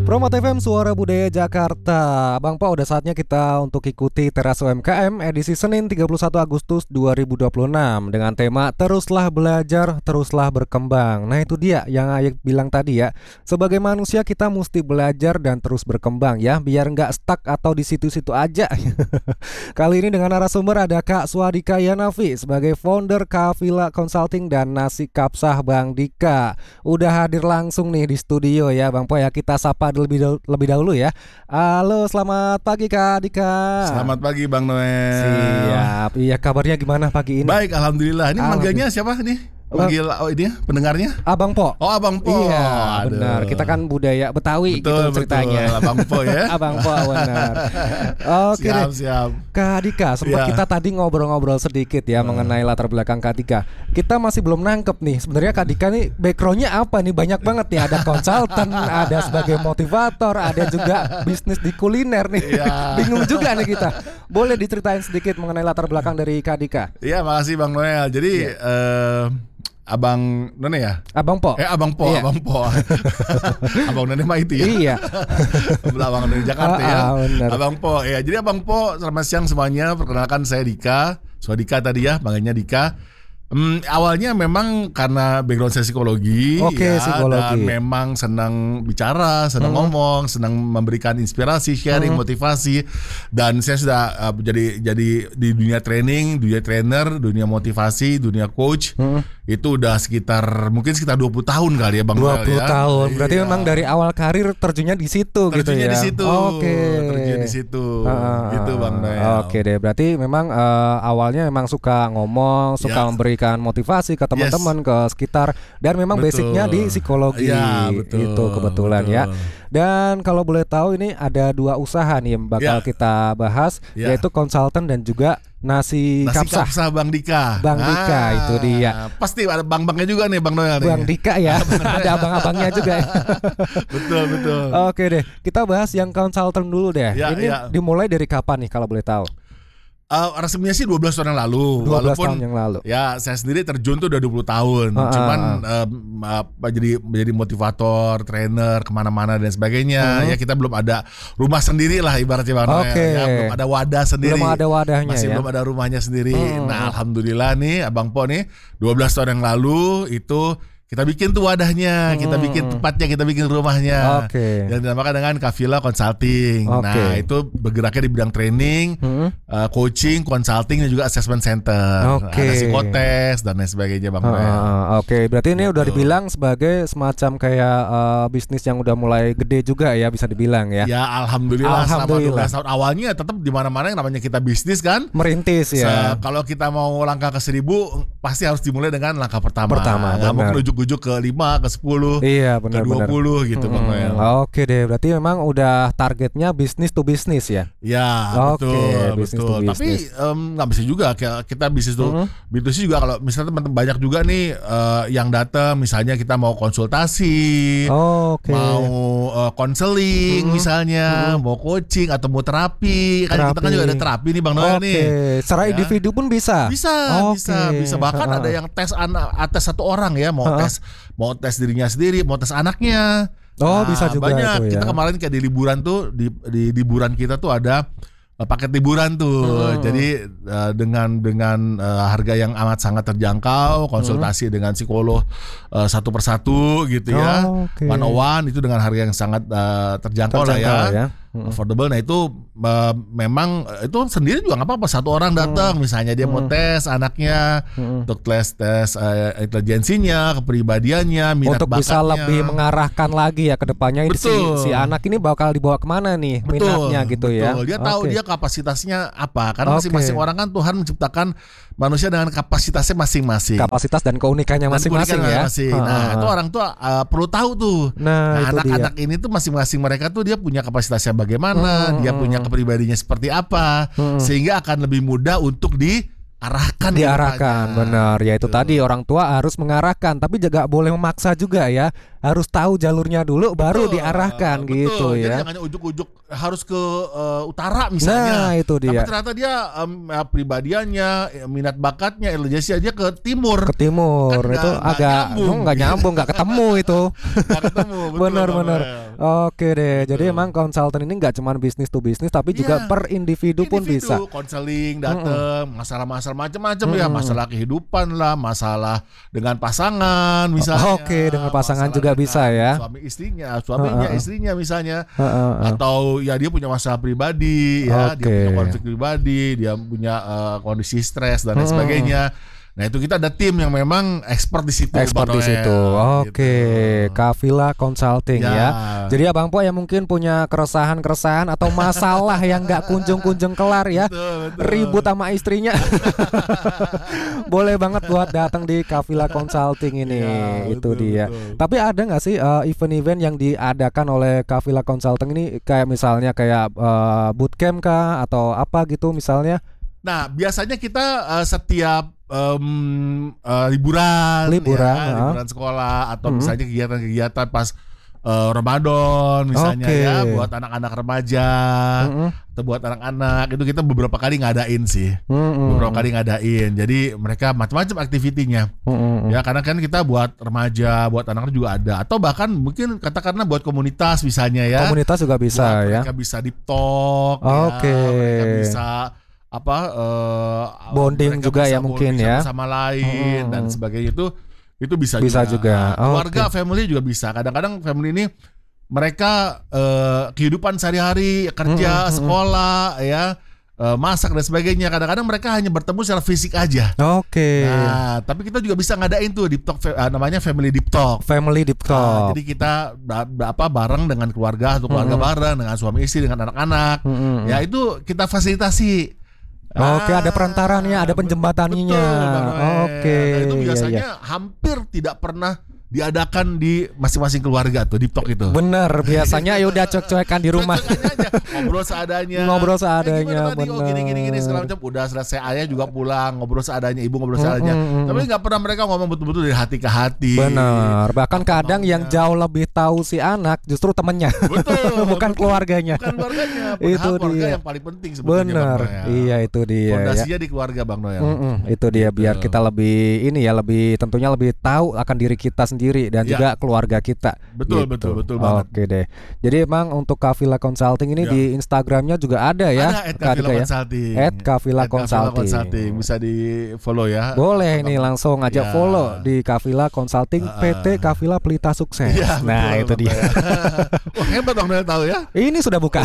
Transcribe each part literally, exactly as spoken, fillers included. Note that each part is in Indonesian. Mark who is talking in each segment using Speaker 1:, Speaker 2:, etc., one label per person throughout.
Speaker 1: Promote F M Suara Budaya Jakarta. Bang Po, udah saatnya kita untuk ikuti Teras U M K M edisi Senin tiga puluh satu Agustus dua ribu dua puluh enam dengan tema Teruslah Belajar, Teruslah Berkembang. Nah itu dia yang Ayek bilang tadi ya. Sebagai manusia kita mesti belajar dan terus berkembang ya, biar nggak stuck atau di situ-situ aja. Kali ini dengan narasumber ada Kak Swadika Yanavi sebagai founder Kafila Consulting dan Nasi Kapsah Bang Dika. Udah hadir langsung nih di studio ya Bang Po ya. Kita sapa lebih dahulu, lebih dahulu ya. Halo, selamat pagi Kak Dika.
Speaker 2: Selamat pagi Bang Noel.
Speaker 1: Siap. Iya, kabarnya gimana pagi ini?
Speaker 2: Baik, alhamdulillah. Ini manggilnya siapa nih? Panggil oh ini pendengarnya?
Speaker 1: Abang Po.
Speaker 2: Oh, Abang Po.
Speaker 1: Iya,
Speaker 2: Aduh.
Speaker 1: benar. Kita kan budaya Betawi
Speaker 2: betul,
Speaker 1: gitu ceritanya.
Speaker 2: Betul, Abang Po ya.
Speaker 1: Abang Po benar. Oke
Speaker 2: siap,
Speaker 1: deh.
Speaker 2: siap.
Speaker 1: Kak Dika, sempat
Speaker 2: ya.
Speaker 1: kita tadi ngobrol-ngobrol sedikit ya uh. mengenai latar belakang Kak Dika. Kita masih belum nangkep nih. Sebenarnya Kak Dika nih backgroundnya apa nih? Banyak banget nih. Ada konsultan, ada sebagai motivator, ada juga bisnis di kuliner nih.
Speaker 2: Ya.
Speaker 1: Bingung juga nih kita. Boleh diceritain sedikit mengenai latar belakang dari Kak Dika?
Speaker 2: Iya, makasih Bang Noel. Jadi ya. uh, Abang None ya?
Speaker 1: Abang Po.
Speaker 2: Eh Abang Po, iya. Abang Po. Abang None mah itu ya.
Speaker 1: Iya.
Speaker 2: Abang None Jakarta ah, ya.
Speaker 1: Ah,
Speaker 2: Abang Po. Ya, jadi Abang Po, selamat siang semuanya. Perkenalkan saya Dika. Swadika tadi ya, panggilnya Dika. Hmm, awalnya memang karena background saya psikologi,
Speaker 1: Oke,
Speaker 2: ya,
Speaker 1: psikologi.
Speaker 2: Dan memang senang bicara, senang hmm. ngomong, senang memberikan inspirasi, sharing, hmm. motivasi. Dan saya sudah uh, jadi jadi di dunia training, dunia trainer, dunia motivasi, dunia coach. Hmm. Itu udah sekitar mungkin sekitar dua puluh tahun kali ya Bang
Speaker 1: dua puluh
Speaker 2: ya.
Speaker 1: tahun. Berarti
Speaker 2: iya.
Speaker 1: memang dari awal karir terjunnya di situ
Speaker 2: terjunnya
Speaker 1: gitu ya.
Speaker 2: di situ.
Speaker 1: Oke.
Speaker 2: Terjun di situ. Uh, gitu Bang Noel.
Speaker 1: Oke deh. Berarti memang uh, awalnya memang suka ngomong, suka ya. memberikan motivasi ke teman-teman, yes. ke sekitar, dan memang betul. basicnya di psikologi.
Speaker 2: Ya, betul.
Speaker 1: Itu kebetulan betul. ya. Dan kalau boleh tahu ini ada dua usaha nih yang bakal ya. kita bahas, ya. yaitu konsultan dan juga Nasi,
Speaker 2: Nasi
Speaker 1: Kapsah.
Speaker 2: Kapsah Bang Dika.
Speaker 1: Bang ah, Dika itu dia.
Speaker 2: Pasti ada bang-bangnya juga nih Bang Noel.
Speaker 1: Bang
Speaker 2: nih.
Speaker 1: Dika ya. Ada abang-abangnya juga ya.
Speaker 2: Betul betul.
Speaker 1: Oke deh, kita bahas yang konsultan dulu deh.
Speaker 2: Ya,
Speaker 1: Ini
Speaker 2: ya.
Speaker 1: dimulai dari kapan nih kalau boleh tahu?
Speaker 2: Uh, resminya sih dua belas tahun yang lalu.
Speaker 1: dua belas
Speaker 2: Walaupun
Speaker 1: tahun yang lalu.
Speaker 2: Ya saya sendiri terjun tuh udah dua puluh tahun.
Speaker 1: Uh,
Speaker 2: Cuman
Speaker 1: uh,
Speaker 2: uh, uh, jadi menjadi motivator, trainer kemana-mana dan sebagainya. Uh. Ya kita belum ada rumah sendiri lah ibaratnya Bang Noel.
Speaker 1: Okay.
Speaker 2: Ya, belum ada wadah sendiri.
Speaker 1: Belum ada wadahnya.
Speaker 2: Masih
Speaker 1: ya?
Speaker 2: belum ada rumahnya sendiri.
Speaker 1: Uh.
Speaker 2: Nah alhamdulillah nih Abang Po nih dua belas tahun yang lalu itu kita bikin tuh wadahnya, hmm. kita bikin tempatnya, kita bikin rumahnya.
Speaker 1: Oke.
Speaker 2: Yang dinamakan dengan Kafila Consulting.
Speaker 1: Okay.
Speaker 2: Nah itu bergeraknya di bidang training, hmm. uh, coaching, consulting dan juga assessment center.
Speaker 1: Oke.
Speaker 2: Ada psikotes dan lain sebagainya Bang Noel.
Speaker 1: Uh, Oke, okay. Berarti ini gitu. udah dibilang sebagai semacam kayak uh, bisnis yang udah mulai gede juga ya, bisa dibilang ya.
Speaker 2: Ya alhamdulillah,
Speaker 1: alhamdulillah.
Speaker 2: selama dua belas tahun awalnya tetap di mana-mana yang namanya kita bisnis kan.
Speaker 1: Merintis ya.
Speaker 2: Se- kalau kita mau langkah ke seribu pasti harus dimulai dengan langkah pertama.
Speaker 1: Pertama.
Speaker 2: Nggak mau ujuk-ujuk ke lima, ke sepuluh,
Speaker 1: iya, benar,
Speaker 2: ke dua puluh gitu
Speaker 1: hmm.
Speaker 2: Bang Noel.
Speaker 1: Oke deh, berarti memang udah targetnya bisnis to bisnis ya.
Speaker 2: Ya,
Speaker 1: Oke,
Speaker 2: betul,
Speaker 1: bisnis
Speaker 2: betul.
Speaker 1: to bisnis.
Speaker 2: Tapi nggak um, bisa juga kita bisnis to
Speaker 1: hmm.
Speaker 2: bisnis juga kalau misalnya teman-teman banyak juga nih uh, yang datang, misalnya kita mau konsultasi,
Speaker 1: okay.
Speaker 2: mau konseling, uh, hmm. misalnya hmm. mau coaching atau mau terapi. Kan kita kan juga ada terapi nih Bang Noel
Speaker 1: okay.
Speaker 2: nih.
Speaker 1: Secara ya. individu pun bisa.
Speaker 2: Bisa, okay. bisa, bisa. Bahkan uh-huh. ada yang tes anak atas satu orang ya, mau uh-huh. tes mau tes dirinya sendiri, mau tes anaknya.
Speaker 1: Oh, nah, bisa juga
Speaker 2: banyak.
Speaker 1: itu ya.
Speaker 2: Kita kemarin kayak di liburan tuh di di liburan kita tuh ada uh, paket liburan tuh. Hmm. Jadi uh, dengan dengan uh, harga yang amat sangat terjangkau, konsultasi hmm. dengan psikolog uh, satu persatu gitu ya.
Speaker 1: Oh, okay.
Speaker 2: one on one itu dengan harga yang sangat uh, terjangkau, terjangkau lah ya. ya. Affordable. Nah itu uh, memang itu sendiri juga nggak apa-apa, satu orang datang hmm. misalnya dia hmm. mau tes anaknya hmm. untuk tes tes uh, intelijensinya, kepribadiannya, minat
Speaker 1: untuk
Speaker 2: bakatnya.
Speaker 1: Bisa lebih mengarahkan lagi ya ke depannya si, si anak ini bakal dibawa kemana nih betul, minatnya gitu betul. ya.
Speaker 2: Dia tahu okay. dia kapasitasnya apa, karena okay. masing-masing orang kan Tuhan menciptakan manusia dengan kapasitasnya masing-masing.
Speaker 1: Kapasitas dan keunikannya masing-masing ya.
Speaker 2: Masing. Nah, ha, itu orang tua uh, perlu tahu tuh.
Speaker 1: Nah,
Speaker 2: nah anak-anak ini tuh masing-masing mereka tuh dia punya kapasitasnya bagaimana, hmm, dia punya kepribadiannya seperti apa, hmm. sehingga akan lebih mudah untuk diarahkan.
Speaker 1: Diarahkan, benar. Ya itu tadi orang tua harus mengarahkan, tapi juga boleh memaksa juga ya. harus tahu jalurnya dulu baru
Speaker 2: Betul,
Speaker 1: diarahkan
Speaker 2: betul.
Speaker 1: gitu
Speaker 2: Jadi
Speaker 1: ya.
Speaker 2: jangan hanya ujuk-ujuk harus ke uh, utara misalnya.
Speaker 1: Nah, itu
Speaker 2: Tapi
Speaker 1: dia.
Speaker 2: ternyata dia um, pribadiannya, minat bakatnya, intelijensi aja ke timur.
Speaker 1: Ke timur
Speaker 2: Kan nggak-
Speaker 1: itu
Speaker 2: nggak
Speaker 1: agak
Speaker 2: nyambung.
Speaker 1: nggak nyambung, nggak ketemu itu.
Speaker 2: Nggak ketemu. betul,
Speaker 1: Benar-benar.
Speaker 2: Bang Noel.
Speaker 1: Oke deh. Jadi emang konsultan ini nggak cuma bisnis to bisnis, tapi juga
Speaker 2: Iya.
Speaker 1: per individu pun
Speaker 2: Individu,
Speaker 1: bisa.
Speaker 2: konseling dateng, masalah-masalah macam-macam ya,
Speaker 1: Mm-mm.
Speaker 2: masalah kehidupan lah, masalah dengan pasangan misalnya.
Speaker 1: Oke, dengan pasangan
Speaker 2: masalah
Speaker 1: juga
Speaker 2: dengan
Speaker 1: bisa ya.
Speaker 2: Suami istrinya, suaminya,
Speaker 1: Uh-uh.
Speaker 2: istrinya misalnya.
Speaker 1: Heeh, heeh.
Speaker 2: Atau ya dia punya masalah pribadi ya, dia
Speaker 1: Oke.
Speaker 2: punya konflik pribadi, dia punya eh, kondisi stres dan lain
Speaker 1: Mm-mm.
Speaker 2: sebagainya. Nah itu kita ada tim yang memang expert di situ.
Speaker 1: Expert
Speaker 2: Bang
Speaker 1: di
Speaker 2: Noel,
Speaker 1: situ. Oke,
Speaker 2: gitu.
Speaker 1: Kafila Consulting ya.
Speaker 2: Ya.
Speaker 1: Jadi Abang Po yang mungkin punya keresahan-keresahan atau masalah yang nggak kunjung-kunjung kelar ya,
Speaker 2: Betul, betul.
Speaker 1: ribut sama istrinya, boleh banget buat datang di Kafila Consulting ini.
Speaker 2: Ya,
Speaker 1: Itu
Speaker 2: betul,
Speaker 1: dia.
Speaker 2: betul.
Speaker 1: Tapi ada nggak sih eh, event-event yang diadakan oleh Kafila Consulting ini kayak misalnya kayak eh, bootcamp kah atau apa gitu misalnya?
Speaker 2: Nah, biasanya kita uh, setiap um, uh, liburan,
Speaker 1: Liburan,
Speaker 2: ya,
Speaker 1: ah.
Speaker 2: liburan sekolah atau
Speaker 1: Hmm.
Speaker 2: misalnya kegiatan-kegiatan pas uh, Ramadan misalnya
Speaker 1: Oke.
Speaker 2: ya, buat anak-anak remaja
Speaker 1: Mm-mm.
Speaker 2: atau buat anak-anak itu kita beberapa kali ngadain sih,
Speaker 1: Mm-mm.
Speaker 2: beberapa kali ngadain. Jadi mereka macam-macam aktivitinya.
Speaker 1: Mm-mm.
Speaker 2: Ya karena kan kita buat remaja, buat anak-anak juga ada, atau bahkan mungkin katakanlah buat komunitas misalnya ya.
Speaker 1: Komunitas juga bisa
Speaker 2: Buat
Speaker 1: ya.
Speaker 2: Mereka bisa deep talk,
Speaker 1: Oke.
Speaker 2: ya, mereka bisa apa eh,
Speaker 1: Bonding
Speaker 2: mereka
Speaker 1: juga
Speaker 2: bisa
Speaker 1: ya mungkin
Speaker 2: bonding
Speaker 1: ya.
Speaker 2: sama lain
Speaker 1: Hmm.
Speaker 2: dan sebagainya itu itu bisa,
Speaker 1: Bisa juga.
Speaker 2: Nah, keluarga,
Speaker 1: Oke.
Speaker 2: family juga bisa. Kadang-kadang family ini mereka eh, kehidupan sehari-hari kerja,
Speaker 1: Hmm, hmm, hmm.
Speaker 2: sekolah, ya eh, masak dan sebagainya. Kadang-kadang mereka hanya bertemu secara fisik aja.
Speaker 1: Oke.
Speaker 2: Nah, tapi kita juga bisa ngadain tuh deep talk, eh, namanya family deep talk.
Speaker 1: Family deep
Speaker 2: Nah,
Speaker 1: talk.
Speaker 2: jadi kita ba- ba- apa bareng dengan keluarga atau keluarga
Speaker 1: Mm-mm.
Speaker 2: bareng dengan suami istri dengan anak-anak.
Speaker 1: Mm-mm.
Speaker 2: Ya itu kita fasilitasi.
Speaker 1: Oke,
Speaker 2: Ah,
Speaker 1: ada perantaranya, ada penjembatannya.
Speaker 2: betul, Bang Noel.
Speaker 1: Oke,
Speaker 2: Dan itu
Speaker 1: iya,
Speaker 2: biasanya
Speaker 1: iya.
Speaker 2: hampir tidak pernah diadakan di masing-masing keluarga tuh deep talk itu.
Speaker 1: Bener, biasanya ya udah cuek-cuekan di rumah.
Speaker 2: Cuek-cuekan aja, ngobrol seadanya.
Speaker 1: Ngobrol
Speaker 2: Eh,
Speaker 1: seadanya,
Speaker 2: gimana tadi? Oh, gini gini gini segala
Speaker 1: bener.
Speaker 2: macam. Udah selesai, ayah juga pulang, ngobrol seadanya, ibu ngobrol
Speaker 1: Mm,
Speaker 2: seadanya.
Speaker 1: mm, mm.
Speaker 2: Tapi nggak pernah mereka ngomong betul-betul dari hati ke hati.
Speaker 1: Bener, bahkan
Speaker 2: Apa
Speaker 1: kadang yang
Speaker 2: maunya.
Speaker 1: jauh lebih tahu si anak justru temennya,
Speaker 2: Betul.
Speaker 1: bukan
Speaker 2: betul.
Speaker 1: keluarganya.
Speaker 2: Bukan keluarganya. Padahal
Speaker 1: Itu
Speaker 2: keluarga
Speaker 1: dia.
Speaker 2: yang paling penting sebetulnya,
Speaker 1: Bener,
Speaker 2: Bang Noel.
Speaker 1: iya itu dia ya.
Speaker 2: Fondasinya di keluarga, Bang Noel.
Speaker 1: Mm-mm, itu dia biar
Speaker 2: Gitu.
Speaker 1: kita lebih ini ya lebih tentunya lebih tahu akan diri kita sendiri dan
Speaker 2: Ya.
Speaker 1: juga keluarga kita.
Speaker 2: Betul,
Speaker 1: Gitu.
Speaker 2: betul, betul banget.
Speaker 1: Oke deh. Jadi emang untuk Kafila Consulting ini
Speaker 2: Ya.
Speaker 1: di Instagramnya juga ada ya,
Speaker 2: Ada at
Speaker 1: Kak
Speaker 2: Kafila
Speaker 1: Dika ya?
Speaker 2: Consulting.
Speaker 1: At Kafila
Speaker 2: At Kafila
Speaker 1: Consulting.
Speaker 2: Bisa di follow ya.
Speaker 1: Boleh nih langsung aja
Speaker 2: Ya.
Speaker 1: follow di Kafila Consulting
Speaker 2: Uh-uh.
Speaker 1: P T Kafila Pelita Sukses.
Speaker 2: Iya,
Speaker 1: Nah
Speaker 2: betul,
Speaker 1: itu
Speaker 2: Bang
Speaker 1: dia.
Speaker 2: Noel. Wah hebat Bang Noel tahu ya.
Speaker 1: Ini sudah buka.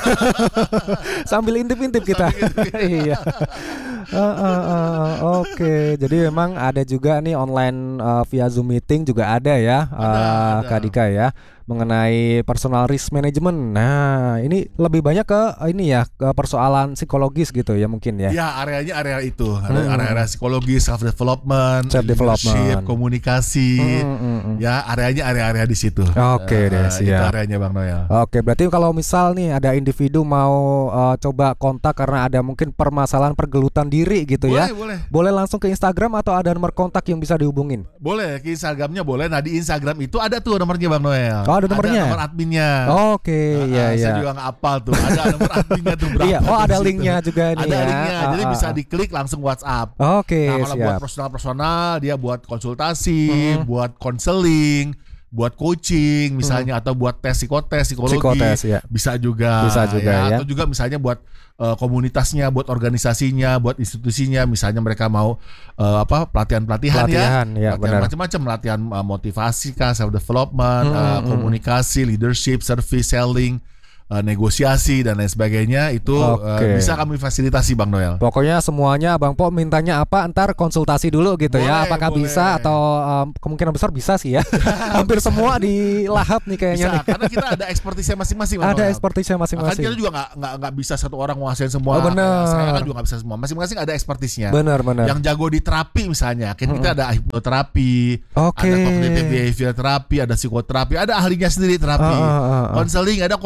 Speaker 1: Sambil intip-intip kita. Iya. Uh, uh, uh, Oke, jadi memang ada juga nih online uh, via Zoom meeting juga ada ya, uh,
Speaker 2: ada.
Speaker 1: Kak Dika ya, mengenai personal risk management. Nah, ini lebih banyak ke uh, ini ya, ke persoalan psikologis gitu ya mungkin ya.
Speaker 2: Ya areanya area itu, ada
Speaker 1: Hmm.
Speaker 2: area-area psikologi, self development,
Speaker 1: Self development.
Speaker 2: komunikasi.
Speaker 1: Mm, mm, mm.
Speaker 2: Ya areanya area-area di situ.
Speaker 1: Oke deh,
Speaker 2: Eh, Itu
Speaker 1: siap.
Speaker 2: areanya Bang Noel.
Speaker 1: Oke, berarti kalau misal nih ada individu mau uh, coba kontak karena ada mungkin permasalahan pergelutan diri gitu
Speaker 2: Boleh,
Speaker 1: ya,
Speaker 2: boleh.
Speaker 1: boleh langsung ke Instagram atau ada nomor kontak yang bisa dihubungin?
Speaker 2: Boleh, ke Instagramnya boleh. Nah di Instagram itu ada tuh nomornya Bang Noel.
Speaker 1: Oh, ada nomornya?
Speaker 2: Ada nomor adminnya.
Speaker 1: Oke,
Speaker 2: Ah,
Speaker 1: iya
Speaker 2: ah,
Speaker 1: iya.
Speaker 2: Saya juga nggak apal tuh. Ada nomor adminnya tuh berapa?
Speaker 1: Iya, oh
Speaker 2: tuh
Speaker 1: ada
Speaker 2: di situ.
Speaker 1: linknya juga nih
Speaker 2: Ada
Speaker 1: ya.
Speaker 2: linknya,
Speaker 1: Ah,
Speaker 2: jadi
Speaker 1: ah,
Speaker 2: bisa
Speaker 1: ah.
Speaker 2: diklik langsung WhatsApp.
Speaker 1: Oke,
Speaker 2: Nah kalau buat
Speaker 1: siap.
Speaker 2: personal-personal dia buat konsultasi,
Speaker 1: Mhm.
Speaker 2: buat konseling, buat coaching misalnya atau buat tes psikotes, psikologi.
Speaker 1: Psikotes, ya.
Speaker 2: Bisa juga.
Speaker 1: Bisa juga, ya.
Speaker 2: Atau juga misalnya buat eh, komunitasnya, buat organisasinya, buat institusinya, misalnya mereka mau eh, apa pelatihan-pelatihan
Speaker 1: Pelatihan, ya,
Speaker 2: ya.
Speaker 1: benar.
Speaker 2: Macam-macam latihan eh, motivasi kah, self development,
Speaker 1: Hmm,
Speaker 2: eh,
Speaker 1: hmm.
Speaker 2: komunikasi, leadership, service, selling, eh, negosiasi dan lain sebagainya itu
Speaker 1: Oke.
Speaker 2: eh, bisa kami fasilitasi Bang Noel.
Speaker 1: Pokoknya semuanya Bang Po mintanya apa ntar konsultasi dulu gitu ya.
Speaker 2: Boleh,
Speaker 1: Apakah
Speaker 2: boleh.
Speaker 1: bisa atau um, kemungkinan besar bisa sih ya. Hampir semua dilahap nih kayaknya
Speaker 2: Bisa,
Speaker 1: nih.
Speaker 2: karena kita ada ekspertisnya masing-masing. Bang
Speaker 1: Ada
Speaker 2: Noel.
Speaker 1: ekspertisnya
Speaker 2: Makanya kita
Speaker 1: masing-masing.
Speaker 2: juga nggak nggak nggak bisa satu orang menguasain semua.
Speaker 1: Oh, bener.
Speaker 2: Kayak saya kan juga nggak bisa semua. Masing-masing ada ekspertisnya.
Speaker 1: Benar benar.
Speaker 2: Yang jago di terapi misalnya, kan kita ada hipnoterapi,
Speaker 1: Oke.
Speaker 2: ada cognitive behavior terapi, ada psikoterapi, ada ahlinya sendiri terapi.
Speaker 1: Ah, ah, ah, ah.
Speaker 2: Konseling ada konselornya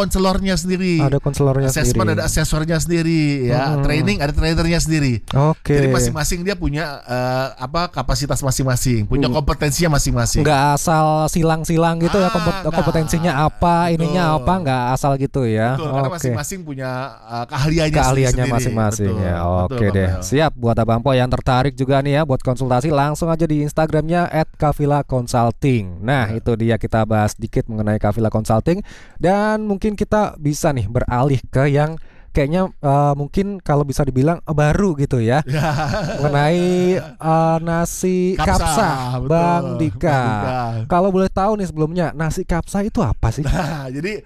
Speaker 2: konselornya sendiri.
Speaker 1: Ada konselornya sendiri.
Speaker 2: Assessment ada asesornya sendiri ya. Hmm. Training ada trainernya sendiri.
Speaker 1: Oke.
Speaker 2: Jadi masing-masing dia punya uh, apa kapasitas masing-masing, punya kompetensinya masing-masing.
Speaker 1: Nggak asal silang-silang gitu
Speaker 2: ah,
Speaker 1: ya kompet- kompetensinya apa,
Speaker 2: betul.
Speaker 1: ininya apa, nggak asal gitu ya.
Speaker 2: Betul, karena
Speaker 1: Oke.
Speaker 2: masing-masing punya uh, keahliannya,
Speaker 1: keahliannya
Speaker 2: sendiri.
Speaker 1: masing-masing
Speaker 2: Betul,
Speaker 1: ya. Oke
Speaker 2: betul,
Speaker 1: deh.
Speaker 2: Bang.
Speaker 1: Siap buat Abang Po yang tertarik juga nih ya buat konsultasi, langsung aja di Instagramnya at kafila consulting. Nah,
Speaker 2: Ya.
Speaker 1: itu dia, kita bahas dikit mengenai Kafila Consulting dan mungkin kita bisa nih beralih ke yang kayaknya uh, mungkin kalau bisa dibilang uh, baru gitu ya.
Speaker 2: Ya.
Speaker 1: Mengenai uh, nasi
Speaker 2: Kapsa,
Speaker 1: kapsa,
Speaker 2: betul.
Speaker 1: Bang Dika.
Speaker 2: Bang Dika.
Speaker 1: Kalau boleh tahu nih sebelumnya, nasi kapsa itu apa sih?
Speaker 2: Nah, jadi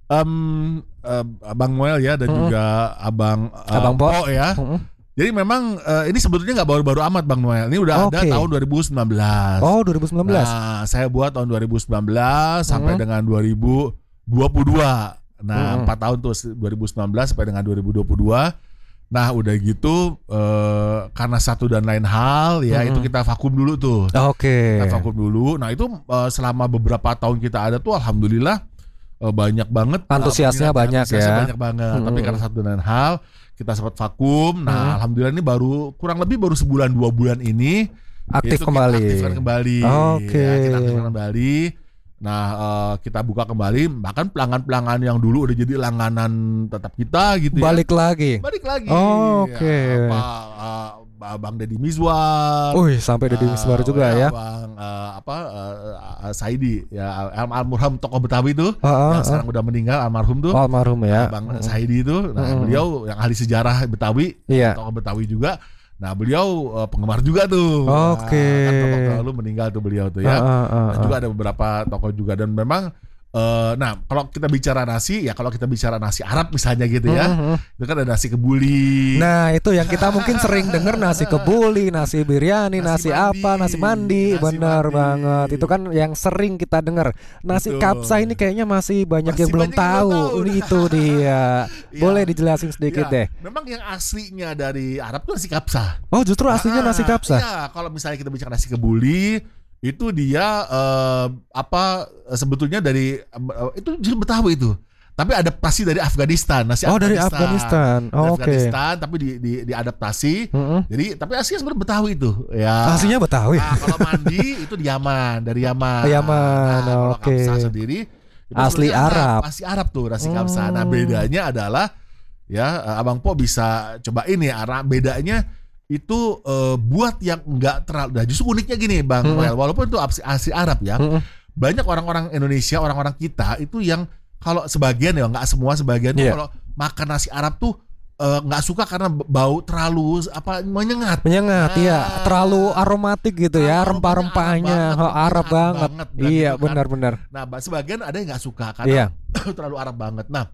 Speaker 2: um, uh, Abang Noel ya dan
Speaker 1: Mm-mm.
Speaker 2: juga Abang uh,
Speaker 1: Abang Po.
Speaker 2: Po ya.
Speaker 1: Mm-mm.
Speaker 2: Jadi memang uh, ini sebetulnya nggak baru-baru amat Bang Noel. Ini udah ada
Speaker 1: Oke.
Speaker 2: tahun dua ribu sembilan belas.
Speaker 1: Oh, dua ribu sembilan belas.
Speaker 2: Nah, saya buat tahun dua ribu sembilan belas sampai
Speaker 1: Mm-hmm.
Speaker 2: dengan dua ribu dua puluh dua. Nah,
Speaker 1: Mm-hmm.
Speaker 2: empat tahun tuh dua ribu sembilan belas sampai dengan dua ribu dua puluh dua. Nah, udah gitu eh, karena satu dan lain hal ya
Speaker 1: Mm-hmm.
Speaker 2: itu kita vakum dulu tuh.
Speaker 1: Oke.
Speaker 2: Kita vakum dulu. Nah, itu eh, selama beberapa tahun kita ada tuh alhamdulillah eh, banyak banget eh,
Speaker 1: Antusiasnya
Speaker 2: peminat,
Speaker 1: banyak
Speaker 2: antusiasnya
Speaker 1: ya.
Speaker 2: banyak banget.
Speaker 1: Mm-hmm.
Speaker 2: Tapi karena satu dan lain hal kita sempat vakum. Nah,
Speaker 1: Mm-hmm.
Speaker 2: alhamdulillah ini baru kurang lebih baru sebulan dua bulan ini
Speaker 1: Aktif
Speaker 2: itu kita
Speaker 1: kembali.
Speaker 2: aktifkan kembali.
Speaker 1: Oke.
Speaker 2: Ya, kita aktifkan kembali. Nah, uh, kita buka kembali. Bahkan pelanggan-pelanggan yang dulu udah jadi langganan tetap kita gitu
Speaker 1: Balik
Speaker 2: ya.
Speaker 1: lagi.
Speaker 2: Balik lagi.
Speaker 1: Oke.
Speaker 2: Ya, Pak, uh, Bang Deddy Mizwar.
Speaker 1: Wih, sampai Deddy Mizwar juga ya.
Speaker 2: Bang uh, apa uh, uh, Saidi ya, al- almarhum tokoh Betawi itu
Speaker 1: Ah,
Speaker 2: yang
Speaker 1: ah,
Speaker 2: sekarang udah meninggal almarhum tuh.
Speaker 1: ah. Almarhum ya.
Speaker 2: Bang Saidi itu. Nah,
Speaker 1: Mm-mm.
Speaker 2: beliau yang ahli sejarah Betawi,
Speaker 1: Iya.
Speaker 2: tokoh Betawi juga. Nah, beliau uh, penggemar juga tuh.
Speaker 1: Oke.
Speaker 2: Nah, kan beberapa tahun lalu meninggal tuh beliau tuh ya.
Speaker 1: Ah, ah, ah,
Speaker 2: Dan
Speaker 1: ah.
Speaker 2: juga ada beberapa tokoh juga dan memang uh, nah, kalau kita bicara nasi ya kalau kita bicara nasi Arab misalnya gitu ya.
Speaker 1: Mhm.
Speaker 2: Itu kan ada nasi kebuli.
Speaker 1: Nah, itu yang kita mungkin sering dengar, nasi kebuli, nasi biryani, nasi,
Speaker 2: Nasi mandi.
Speaker 1: apa, nasi mandi.
Speaker 2: Nasi
Speaker 1: Benar
Speaker 2: mandi.
Speaker 1: banget. Itu kan yang sering kita dengar. Nasi
Speaker 2: Betul.
Speaker 1: kapsa ini kayaknya masih banyak
Speaker 2: Masih
Speaker 1: yang belum
Speaker 2: banyak yang
Speaker 1: tahu.
Speaker 2: belum tahu.
Speaker 1: Ini itu dia.
Speaker 2: Iya.
Speaker 1: Boleh dijelasin sedikit
Speaker 2: Ya,
Speaker 1: deh.
Speaker 2: memang yang aslinya dari Arab itu nasi kapsa.
Speaker 1: Oh, justru aslinya
Speaker 2: Ah,
Speaker 1: nasi kapsa.
Speaker 2: Iya, kalau misalnya kita bicara nasi kebuli itu dia eh, apa sebetulnya dari eh, itu justru Betawi itu. Tapi adaptasi dari Afghanistan, nasi
Speaker 1: Oh, dari
Speaker 2: Afghanistan.
Speaker 1: Afghanistan. Oh,
Speaker 2: Dari
Speaker 1: oke.
Speaker 2: Afghanistan tapi di, di diadaptasi.
Speaker 1: Mm-mm.
Speaker 2: Jadi tapi aslinya sebenarnya Betawi itu. Ya.
Speaker 1: Aslinya Betawi.
Speaker 2: Nah, kalau mandi itu di Yaman, dari Yaman.
Speaker 1: Yaman,
Speaker 2: Nah, kalau
Speaker 1: oke.
Speaker 2: kapsa sendiri itu
Speaker 1: Asli
Speaker 2: sebenarnya
Speaker 1: Arab.
Speaker 2: Asli Arab tuh nasi kapsa. Nah,
Speaker 1: Hmm.
Speaker 2: bedanya adalah ya eh, Abang Po bisa cobain ya arah bedanya itu eh, buat yang enggak terlalu. Nah, justru uniknya gini Bang
Speaker 1: Hmm.
Speaker 2: Noel, walaupun itu asli, asli Arab ya.
Speaker 1: Mm-mm.
Speaker 2: Banyak orang-orang Indonesia, orang-orang kita itu yang kalau sebagian ya nggak semua sebagian tuh
Speaker 1: Iya.
Speaker 2: kalau makan nasi Arab tuh eh, nggak suka karena bau terlalu apa menyengat.
Speaker 1: Menyengat,
Speaker 2: Nah,
Speaker 1: iya, terlalu aromatik gitu ya,
Speaker 2: Aromanya
Speaker 1: rempah-rempahnya,
Speaker 2: Arab
Speaker 1: oh,
Speaker 2: banget,
Speaker 1: Arab
Speaker 2: Arab
Speaker 1: banget.
Speaker 2: banget, dan
Speaker 1: Iya,
Speaker 2: gitu kan.
Speaker 1: benar-benar.
Speaker 2: Nah, ba- sebagian ada yang nggak suka
Speaker 1: Iya.
Speaker 2: karena terlalu Arab banget. Nah,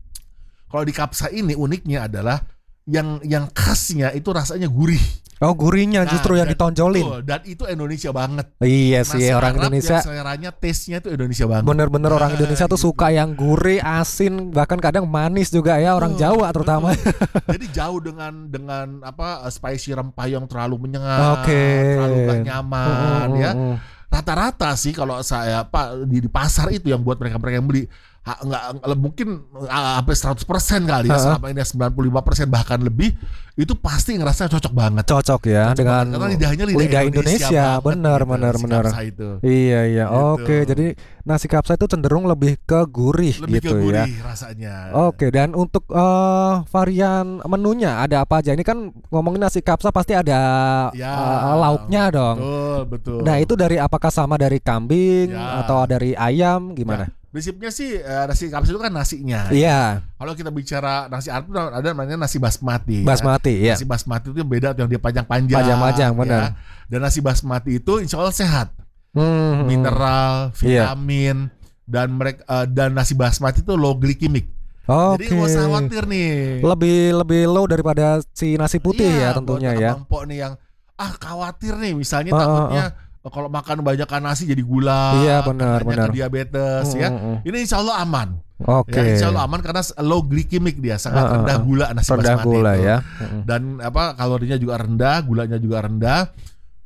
Speaker 2: kalau di kapsa ini uniknya adalah yang yang khasnya itu rasanya gurih.
Speaker 1: Oh, gurihnya
Speaker 2: Nah,
Speaker 1: justru yang
Speaker 2: dan-
Speaker 1: ditonjolin.
Speaker 2: betul, dan itu Indonesia banget.
Speaker 1: Iya sih,
Speaker 2: Nasi
Speaker 1: orang
Speaker 2: Arab
Speaker 1: Indonesia
Speaker 2: yang seleranya, taste-nya itu Indonesia banget.
Speaker 1: bener-bener orang
Speaker 2: Nah,
Speaker 1: Indonesia tuh
Speaker 2: gitu.
Speaker 1: suka yang gurih, asin, bahkan kadang manis juga ya, orang
Speaker 2: Betul,
Speaker 1: Jawa terutama.
Speaker 2: betul. Jadi jauh dengan dengan apa spicy rempah yang terlalu menyengat,
Speaker 1: Oke.
Speaker 2: terlalu gak nyaman
Speaker 1: Mm,
Speaker 2: ya.
Speaker 1: mm, mm.
Speaker 2: Rata-rata sih kalau saya Pak di, di pasar itu yang buat mereka-mereka yang beli ha, nggak nggak- mungkin ah, sampai seratus persen kali ya,
Speaker 1: Ha-ha.
Speaker 2: selama ini sembilan puluh lima persen bahkan lebih itu pasti ngerasa cocok banget.
Speaker 1: Cocok ya
Speaker 2: Cocok
Speaker 1: dengan
Speaker 2: banget, karena lidahnya lidah,
Speaker 1: lidah Indonesia,
Speaker 2: banget
Speaker 1: benar,
Speaker 2: gitu,
Speaker 1: benar,
Speaker 2: si
Speaker 1: benar.
Speaker 2: kapsa itu.
Speaker 1: Iya iya,
Speaker 2: Gitu.
Speaker 1: oke. Jadi nasi kapsa itu cenderung lebih ke gurih
Speaker 2: Lebih
Speaker 1: gitu
Speaker 2: ke
Speaker 1: ya.
Speaker 2: gurih rasanya.
Speaker 1: Oke, dan untuk eh, varian menunya ada apa aja? Ini kan ngomongin nasi kapsa pasti ada
Speaker 2: Ya,
Speaker 1: eh, lauknya dong.
Speaker 2: Betul, betul.
Speaker 1: Nah, itu dari apakah sama dari kambing
Speaker 2: Ya.
Speaker 1: atau dari ayam gimana?
Speaker 2: Ya, prinsipnya sih eh, nasi kapsa itu kan nasinya.
Speaker 1: Iya,
Speaker 2: Kalau kita bicara nasi Arab itu ada namanya nasi basmati. ya.
Speaker 1: basmati ya.
Speaker 2: Nasi basmati itu yang beda tuh, yang dia panjang-panjang.
Speaker 1: Panjang-panjang,
Speaker 2: ya.
Speaker 1: benar.
Speaker 2: Dan nasi basmati itu insya Allah sehat,
Speaker 1: Hmm,
Speaker 2: mineral,
Speaker 1: Iya.
Speaker 2: vitamin, dan mereka eh, dan nasi basmati itu low glycemic.
Speaker 1: Oke.
Speaker 2: Jadi nggak usah khawatir nih.
Speaker 1: Lebih lebih low daripada si nasi putih
Speaker 2: Iya,
Speaker 1: ya tentunya
Speaker 2: buat
Speaker 1: ya.
Speaker 2: Abang Po nih yang ah khawatir nih, misalnya
Speaker 1: Ah, ah,
Speaker 2: takutnya eh, kalau makan banyak nasi jadi gula,
Speaker 1: Iya, benar,
Speaker 2: katanya
Speaker 1: benar.
Speaker 2: ke diabetes
Speaker 1: Hmm,
Speaker 2: ya.
Speaker 1: hmm, hmm.
Speaker 2: Ini insya Allah aman.
Speaker 1: Oke.
Speaker 2: Ya, insya Allah aman karena low glycemic dia, sangat
Speaker 1: Ah, ah,
Speaker 2: rendah
Speaker 1: ah.
Speaker 2: gula nasi
Speaker 1: Rendah
Speaker 2: basmati
Speaker 1: gula
Speaker 2: itu.
Speaker 1: ya. Mm-mm.
Speaker 2: Dan apa kalorinya juga rendah, gulanya juga rendah.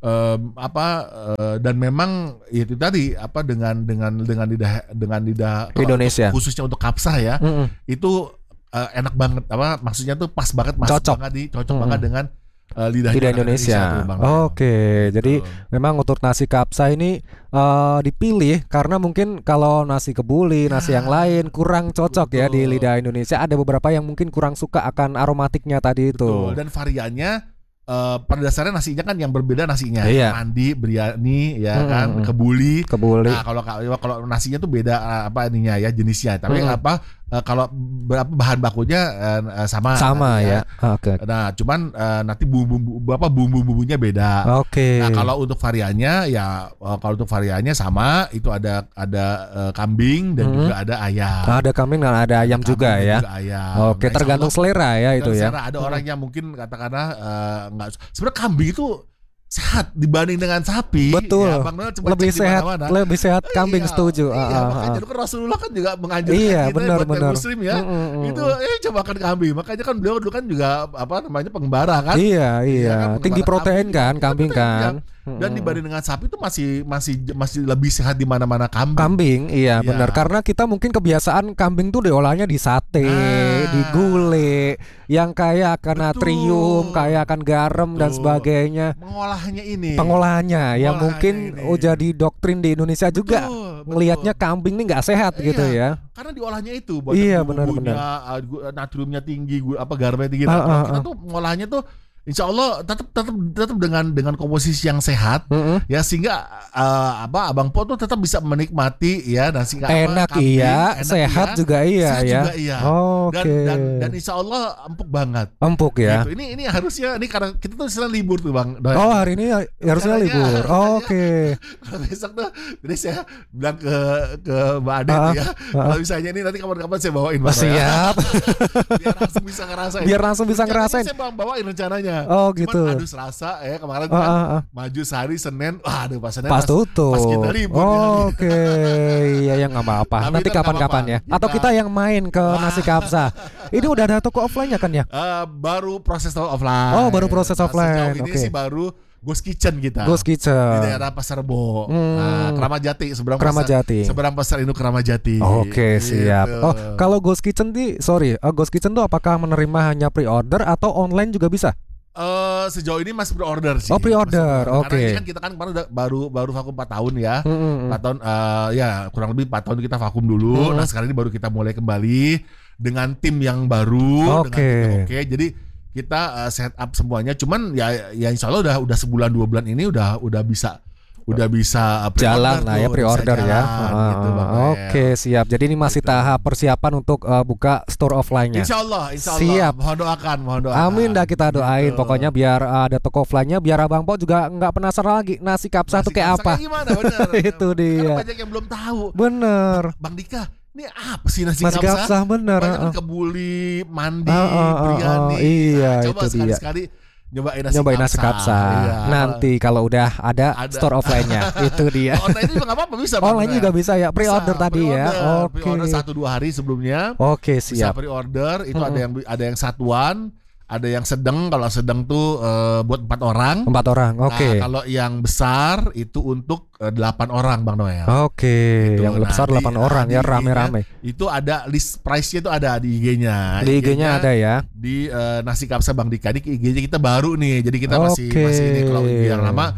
Speaker 2: um, apa uh, dan memang itu tadi apa dengan dengan dengan lidah dengan lidah
Speaker 1: Indonesia
Speaker 2: untuk, khususnya untuk kapsah ya,
Speaker 1: Mm-mm.
Speaker 2: itu uh, enak banget apa maksudnya tuh pas banget masuk
Speaker 1: Cocok.
Speaker 2: banget di cocok
Speaker 1: Mm-mm.
Speaker 2: banget dengan uh, lidah,
Speaker 1: lidah Indonesia.
Speaker 2: tuh, Bang Noel.
Speaker 1: Oke, jadi
Speaker 2: Gitu.
Speaker 1: memang untuk nasi kapsa ini uh, dipilih karena mungkin kalau nasi kebuli, nasi yang lain kurang cocok ya di
Speaker 2: Betul.
Speaker 1: lidah Indonesia. Ada beberapa yang mungkin kurang suka akan aromatiknya tadi itu.
Speaker 2: Betul. Dan variannya uh, pada dasarnya nasinya kan yang berbeda nasinya.
Speaker 1: Iya.
Speaker 2: Mandi, biryani, ya
Speaker 1: Mm-mm.
Speaker 2: kan, kebuli.
Speaker 1: Kebuli.
Speaker 2: Nah, kalau kalau nasinya tuh beda uh, apa ininya ya jenisnya. Tapi
Speaker 1: Mm-mm.
Speaker 2: apa uh, kalau berapa bahan bakunya uh, sama.
Speaker 1: Sama
Speaker 2: nanti
Speaker 1: ya. Oke.
Speaker 2: Nah, cuman uh, nanti bumbu apa bumbu-bumbunya beda.
Speaker 1: Oke.
Speaker 2: Nah, kalau untuk variannya ya uh, kalau untuk variannya sama, itu ada ada uh, kambing dan
Speaker 1: Hmm.
Speaker 2: juga ada ayam.
Speaker 1: Ada kambing dan ada ayam
Speaker 2: Kambing
Speaker 1: juga
Speaker 2: dan
Speaker 1: ya.
Speaker 2: juga ayam.
Speaker 1: Oke,
Speaker 2: Nah,
Speaker 1: tergantung
Speaker 2: insya Allah-
Speaker 1: selera ya itu
Speaker 2: dan
Speaker 1: ya.
Speaker 2: secara ada orang yang mungkin katakanlah uh, nggak sebenarnya kambing itu sehat dibanding dengan sapi.
Speaker 1: Betul.
Speaker 2: Ya, Bang Noel coba
Speaker 1: Lebih
Speaker 2: cek di
Speaker 1: sehat,
Speaker 2: mana-mana.
Speaker 1: lebih sehat kambing,
Speaker 2: Iya,
Speaker 1: setuju.
Speaker 2: Iya,
Speaker 1: Ah, ah,
Speaker 2: makanya
Speaker 1: ah.
Speaker 2: dulu kan Rasulullah kan juga menganjurkan
Speaker 1: Iya,
Speaker 2: kita
Speaker 1: benar,
Speaker 2: buat yang
Speaker 1: benar.
Speaker 2: muslim ya.
Speaker 1: Mm, mm, mm,
Speaker 2: Itu
Speaker 1: mm.
Speaker 2: eh coba makan kambing. Makanya kan beliau dulu kan juga apa namanya pengembara kan.
Speaker 1: Iya,
Speaker 2: Iya
Speaker 1: iya.
Speaker 2: kan,
Speaker 1: Tinggi
Speaker 2: pengembara
Speaker 1: protein
Speaker 2: kambing.
Speaker 1: kan,
Speaker 2: Iya,
Speaker 1: kambing
Speaker 2: protein,
Speaker 1: kan.
Speaker 2: iya. Dan dibanding dengan sapi itu masih masih masih lebih sehat di mana-mana kambing.
Speaker 1: Kambing, iya
Speaker 2: Iya.
Speaker 1: benar. Karena kita mungkin kebiasaan kambing tuh diolahnya di sate,
Speaker 2: Ah.
Speaker 1: di gulai, yang kaya akan natrium,
Speaker 2: Betul.
Speaker 1: kaya akan garam dan
Speaker 2: Betul.
Speaker 1: sebagainya.
Speaker 2: Mengolahnya ini.
Speaker 1: Pengolahannya yang
Speaker 2: Pengolahannya
Speaker 1: mungkin
Speaker 2: ini.
Speaker 1: oh jadi doktrin di Indonesia juga
Speaker 2: Betul,
Speaker 1: melihatnya
Speaker 2: betul.
Speaker 1: kambing nih nggak sehat
Speaker 2: Iya.
Speaker 1: gitu ya.
Speaker 2: Karena diolahnya itu buat
Speaker 1: Iya,
Speaker 2: bumbunya,
Speaker 1: benar,
Speaker 2: uh, gu- natriumnya tinggi, gu- apa garamnya tinggi.
Speaker 1: Ah,
Speaker 2: Nah, kalau
Speaker 1: ah,
Speaker 2: kita
Speaker 1: ah.
Speaker 2: tuh mengolahnya tuh insya Allah tetap tetap tetap dengan dengan komposisi yang sehat.
Speaker 1: Mm-mm.
Speaker 2: Ya sehingga uh, apa Abang Po tuh tetap bisa menikmati ya nasi apa,
Speaker 1: Enak
Speaker 2: kambing,
Speaker 1: iya,
Speaker 2: enak
Speaker 1: sehat
Speaker 2: iya,
Speaker 1: juga iya
Speaker 2: sehat
Speaker 1: ya.
Speaker 2: juga iya.
Speaker 1: Oke.
Speaker 2: Dan, dan dan insya Allah empuk banget.
Speaker 1: Empuk ya.
Speaker 2: Gitu. Ini ini harusnya ini karena kita tuh sekarang libur tuh Bang. Noel.
Speaker 1: Oh hari ini harusnya
Speaker 2: Rencananya-
Speaker 1: libur.
Speaker 2: rencananya-
Speaker 1: Oke.
Speaker 2: Kalau besok tuh, jadi saya bilang ke ke Mbak Ade
Speaker 1: Ah,
Speaker 2: ya,
Speaker 1: ah.
Speaker 2: kalau misalnya ini nanti kapan-kapan saya bawain Bang Noel.
Speaker 1: Siap.
Speaker 2: Biar langsung bisa ngerasain.
Speaker 1: Biar langsung bisa
Speaker 2: Rencananya
Speaker 1: ngerasain.
Speaker 2: Saya bang bawain rencananya.
Speaker 1: Oh
Speaker 2: Cuman
Speaker 1: gitu.
Speaker 2: aduh Selasa ya kemarin
Speaker 1: Ah,
Speaker 2: kan
Speaker 1: ah, ah.
Speaker 2: maju sehari Senin, wah aduh pas Senin
Speaker 1: Pas tutup.
Speaker 2: pas kita libur.
Speaker 1: Oh, Oke, iya ya nggak apa-apa.
Speaker 2: Tapi
Speaker 1: Nanti
Speaker 2: itu nggak
Speaker 1: kapan-kapan
Speaker 2: apa-apa.
Speaker 1: ya. Atau
Speaker 2: Kita-
Speaker 1: kita yang main ke nasi kapsa. Ini udah ada toko offline-nya kan ya?
Speaker 2: Eh, baru proses offline.
Speaker 1: Oh, baru proses
Speaker 2: Nah,
Speaker 1: offline,
Speaker 2: sejauh ini
Speaker 1: oke.
Speaker 2: sih baru Ghost Kitchen kita.
Speaker 1: Ghost
Speaker 2: Di
Speaker 1: Kitchen.
Speaker 2: daerah Pasar Rebo.
Speaker 1: Hmm.
Speaker 2: Nah, Keramat Jati seberang
Speaker 1: Keramat
Speaker 2: pasar,
Speaker 1: Jati.
Speaker 2: seberang pasar Induk Keramat Jati.
Speaker 1: Oke, siap.
Speaker 2: Gitu.
Speaker 1: Oh, kalau Ghost Kitchen nih, sorry, uh, Ghost Kitchen tuh apakah menerima hanya pre-order atau online juga bisa?
Speaker 2: Eh, sejauh ini masih pre-order sih.
Speaker 1: Oh, pre-order,
Speaker 2: Masih
Speaker 1: oke.
Speaker 2: Karena ini kan kita kan kemarin udah baru baru vakum empat tahun ya.
Speaker 1: Mm-mm.
Speaker 2: empat tahun eh, ya kurang lebih empat tahun kita vakum dulu.
Speaker 1: Hmm.
Speaker 2: Nah, sekarang ini baru kita mulai kembali dengan tim yang baru,
Speaker 1: Oke.
Speaker 2: dengan tim yang oke. Jadi kita eh, set up semuanya. Cuman ya ya insya Allah udah udah sebulan dua bulan ini udah udah bisa udah bisa eh, pre-order
Speaker 1: Jalan lah ya
Speaker 2: tuh,
Speaker 1: pre-order
Speaker 2: bisa
Speaker 1: ya.
Speaker 2: jalan,
Speaker 1: Ah,
Speaker 2: gitu, Bang
Speaker 1: ah,
Speaker 2: Noel.
Speaker 1: Oke, siap. Jadi ini masih
Speaker 2: Gitu.
Speaker 1: tahap persiapan untuk uh, buka store offline-nya.
Speaker 2: Insya Allah, insya Allah.
Speaker 1: Siap.
Speaker 2: Mohon doakan, mohon doakan.
Speaker 1: Amin dah kita doain.
Speaker 2: Gitu.
Speaker 1: Pokoknya biar uh, ada toko offline-nya, biar Abang Po juga nggak penasaran lagi nasi kapsa
Speaker 2: Nasi
Speaker 1: tuh kayak
Speaker 2: kapsa
Speaker 1: apa.
Speaker 2: Gimana, bener.
Speaker 1: Itu dia.
Speaker 2: Karena banyak yang belum tahu.
Speaker 1: Bener.
Speaker 2: Bang Dika, ini apa sih nasi,
Speaker 1: Nasi
Speaker 2: kapsa?
Speaker 1: kapsa bener.
Speaker 2: Banyak
Speaker 1: ah,
Speaker 2: kan kebuli, mandi,
Speaker 1: Ah, ah, ah,
Speaker 2: biryani.
Speaker 1: ah, iya,
Speaker 2: Nah,
Speaker 1: itu
Speaker 2: coba
Speaker 1: dia.
Speaker 2: sekali-sekali nyobain nasi
Speaker 1: Nyobain
Speaker 2: kapsa.
Speaker 1: nasi kapsa.
Speaker 2: Iya.
Speaker 1: Nanti kalau udah ada,
Speaker 2: Ada.
Speaker 1: store offline-nya. Itu dia.
Speaker 2: Online juga nggak apa-apa bisa. Bang
Speaker 1: Online
Speaker 2: Noel.
Speaker 1: juga bisa ya. Pre-order
Speaker 2: Bisa,
Speaker 1: tadi ya.
Speaker 2: pre-order.
Speaker 1: Oke.
Speaker 2: Pre-order satu dua hari sebelumnya.
Speaker 1: Oke,
Speaker 2: Bisa
Speaker 1: siap.
Speaker 2: pre-order. Itu
Speaker 1: Mm-mm.
Speaker 2: ada yang ada yang satuan, ada yang sedang. Kalau sedang tuh eh, buat empat orang.
Speaker 1: Empat orang. Oke.
Speaker 2: Nah, kalau yang besar itu untuk eh, delapan orang, Bang Noel.
Speaker 1: Oke,
Speaker 2: Gitu.
Speaker 1: yang
Speaker 2: Nah,
Speaker 1: besar
Speaker 2: di-
Speaker 1: delapan
Speaker 2: nah,
Speaker 1: orang
Speaker 2: di
Speaker 1: ya,
Speaker 2: I G-nya
Speaker 1: rame-rame.
Speaker 2: Itu ada list price-nya itu ada di I G-nya.
Speaker 1: Di I G-nya ada ya.
Speaker 2: Di eh, nasi kapsa Bang Dika. Di I G-nya kita baru nih. Jadi kita masih
Speaker 1: Oke.
Speaker 2: masih ini kalau I G yang lama.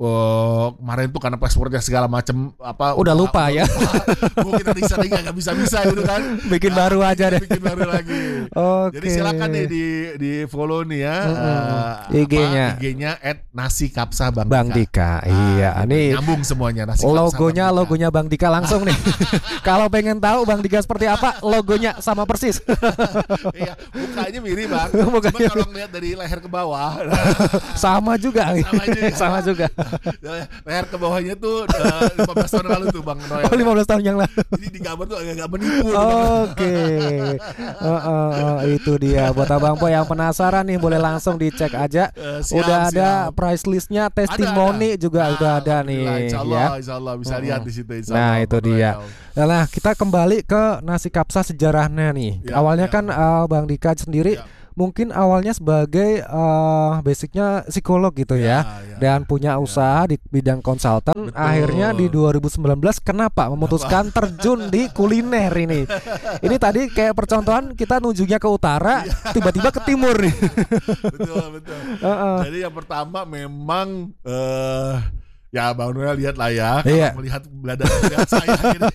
Speaker 2: Oh, kemarin tuh karena passwordnya segala macam apa
Speaker 1: Udah lupa ya.
Speaker 2: Gue kita di sana nggak bisa bisa gitu kan.
Speaker 1: Bikin
Speaker 2: Nah,
Speaker 1: baru aja deh.
Speaker 2: Bikin baru lagi.
Speaker 1: Oke.
Speaker 2: Jadi silakan nih di di follow nih ya
Speaker 1: Mm-mm.
Speaker 2: eh,
Speaker 1: I G-nya.
Speaker 2: apa, I G-nya at nasi kapsa Bang,
Speaker 1: Bang Dika. Iya,
Speaker 2: Nah,
Speaker 1: ini
Speaker 2: nyambung semuanya nasi kapsa
Speaker 1: logonya
Speaker 2: Bang Dika.
Speaker 1: logonya Bang Dika langsung nih. Kalau pengen tahu Bang Dika seperti apa, logonya sama persis.
Speaker 2: Iya, mukanya mirip Bang.
Speaker 1: Mukanya
Speaker 2: Cuma kalau ngeliat dari leher ke bawah,
Speaker 1: Sama juga.
Speaker 2: Sama juga.
Speaker 1: Sama juga.
Speaker 2: leher ke bawahnya tuh eh, lima belas tahun lalu tuh Bang Noel.
Speaker 1: Oh, lima belas tahun yang lalu.
Speaker 2: Jadi di gambar tuh agak-agak menipu.
Speaker 1: Oke, Uh, uh, uh, itu dia. Buat Abang Po yang penasaran nih, boleh langsung dicek aja.
Speaker 2: Eh, siap,
Speaker 1: Udah ada
Speaker 2: siap.
Speaker 1: price listnya,
Speaker 2: Ada,
Speaker 1: testimoni
Speaker 2: ada.
Speaker 1: juga
Speaker 2: Nah,
Speaker 1: udah ada nih.
Speaker 2: alhamdulillah, Insya Allah,
Speaker 1: Ya.
Speaker 2: insya Allah bisa
Speaker 1: Mm-mm.
Speaker 2: lihat di situ. Insya
Speaker 1: Nah
Speaker 2: Allah,
Speaker 1: itu
Speaker 2: Bang
Speaker 1: dia.
Speaker 2: Noel.
Speaker 1: Nah kita kembali ke nasi kapsa sejarahnya nih.
Speaker 2: Ya,
Speaker 1: Awalnya
Speaker 2: ya.
Speaker 1: kan uh, Bang Dika sendiri
Speaker 2: Ya.
Speaker 1: mungkin awalnya sebagai uh, basicnya psikolog gitu ya,
Speaker 2: Ya, ya.
Speaker 1: dan punya usaha di bidang konsultan.
Speaker 2: Betul.
Speaker 1: Akhirnya di dua ribu sembilan belas kenapa memutuskan terjun di kuliner ini? Ini tadi kayak percontohan kita nunjuknya ke utara, tiba-tiba ke timur nih.
Speaker 2: Betul, betul.
Speaker 1: Uh-uh.
Speaker 2: Jadi yang pertama memang eh ya Bang Noel lihat lah ya, kalau
Speaker 1: Iya.
Speaker 2: melihat belada melihat saya gini,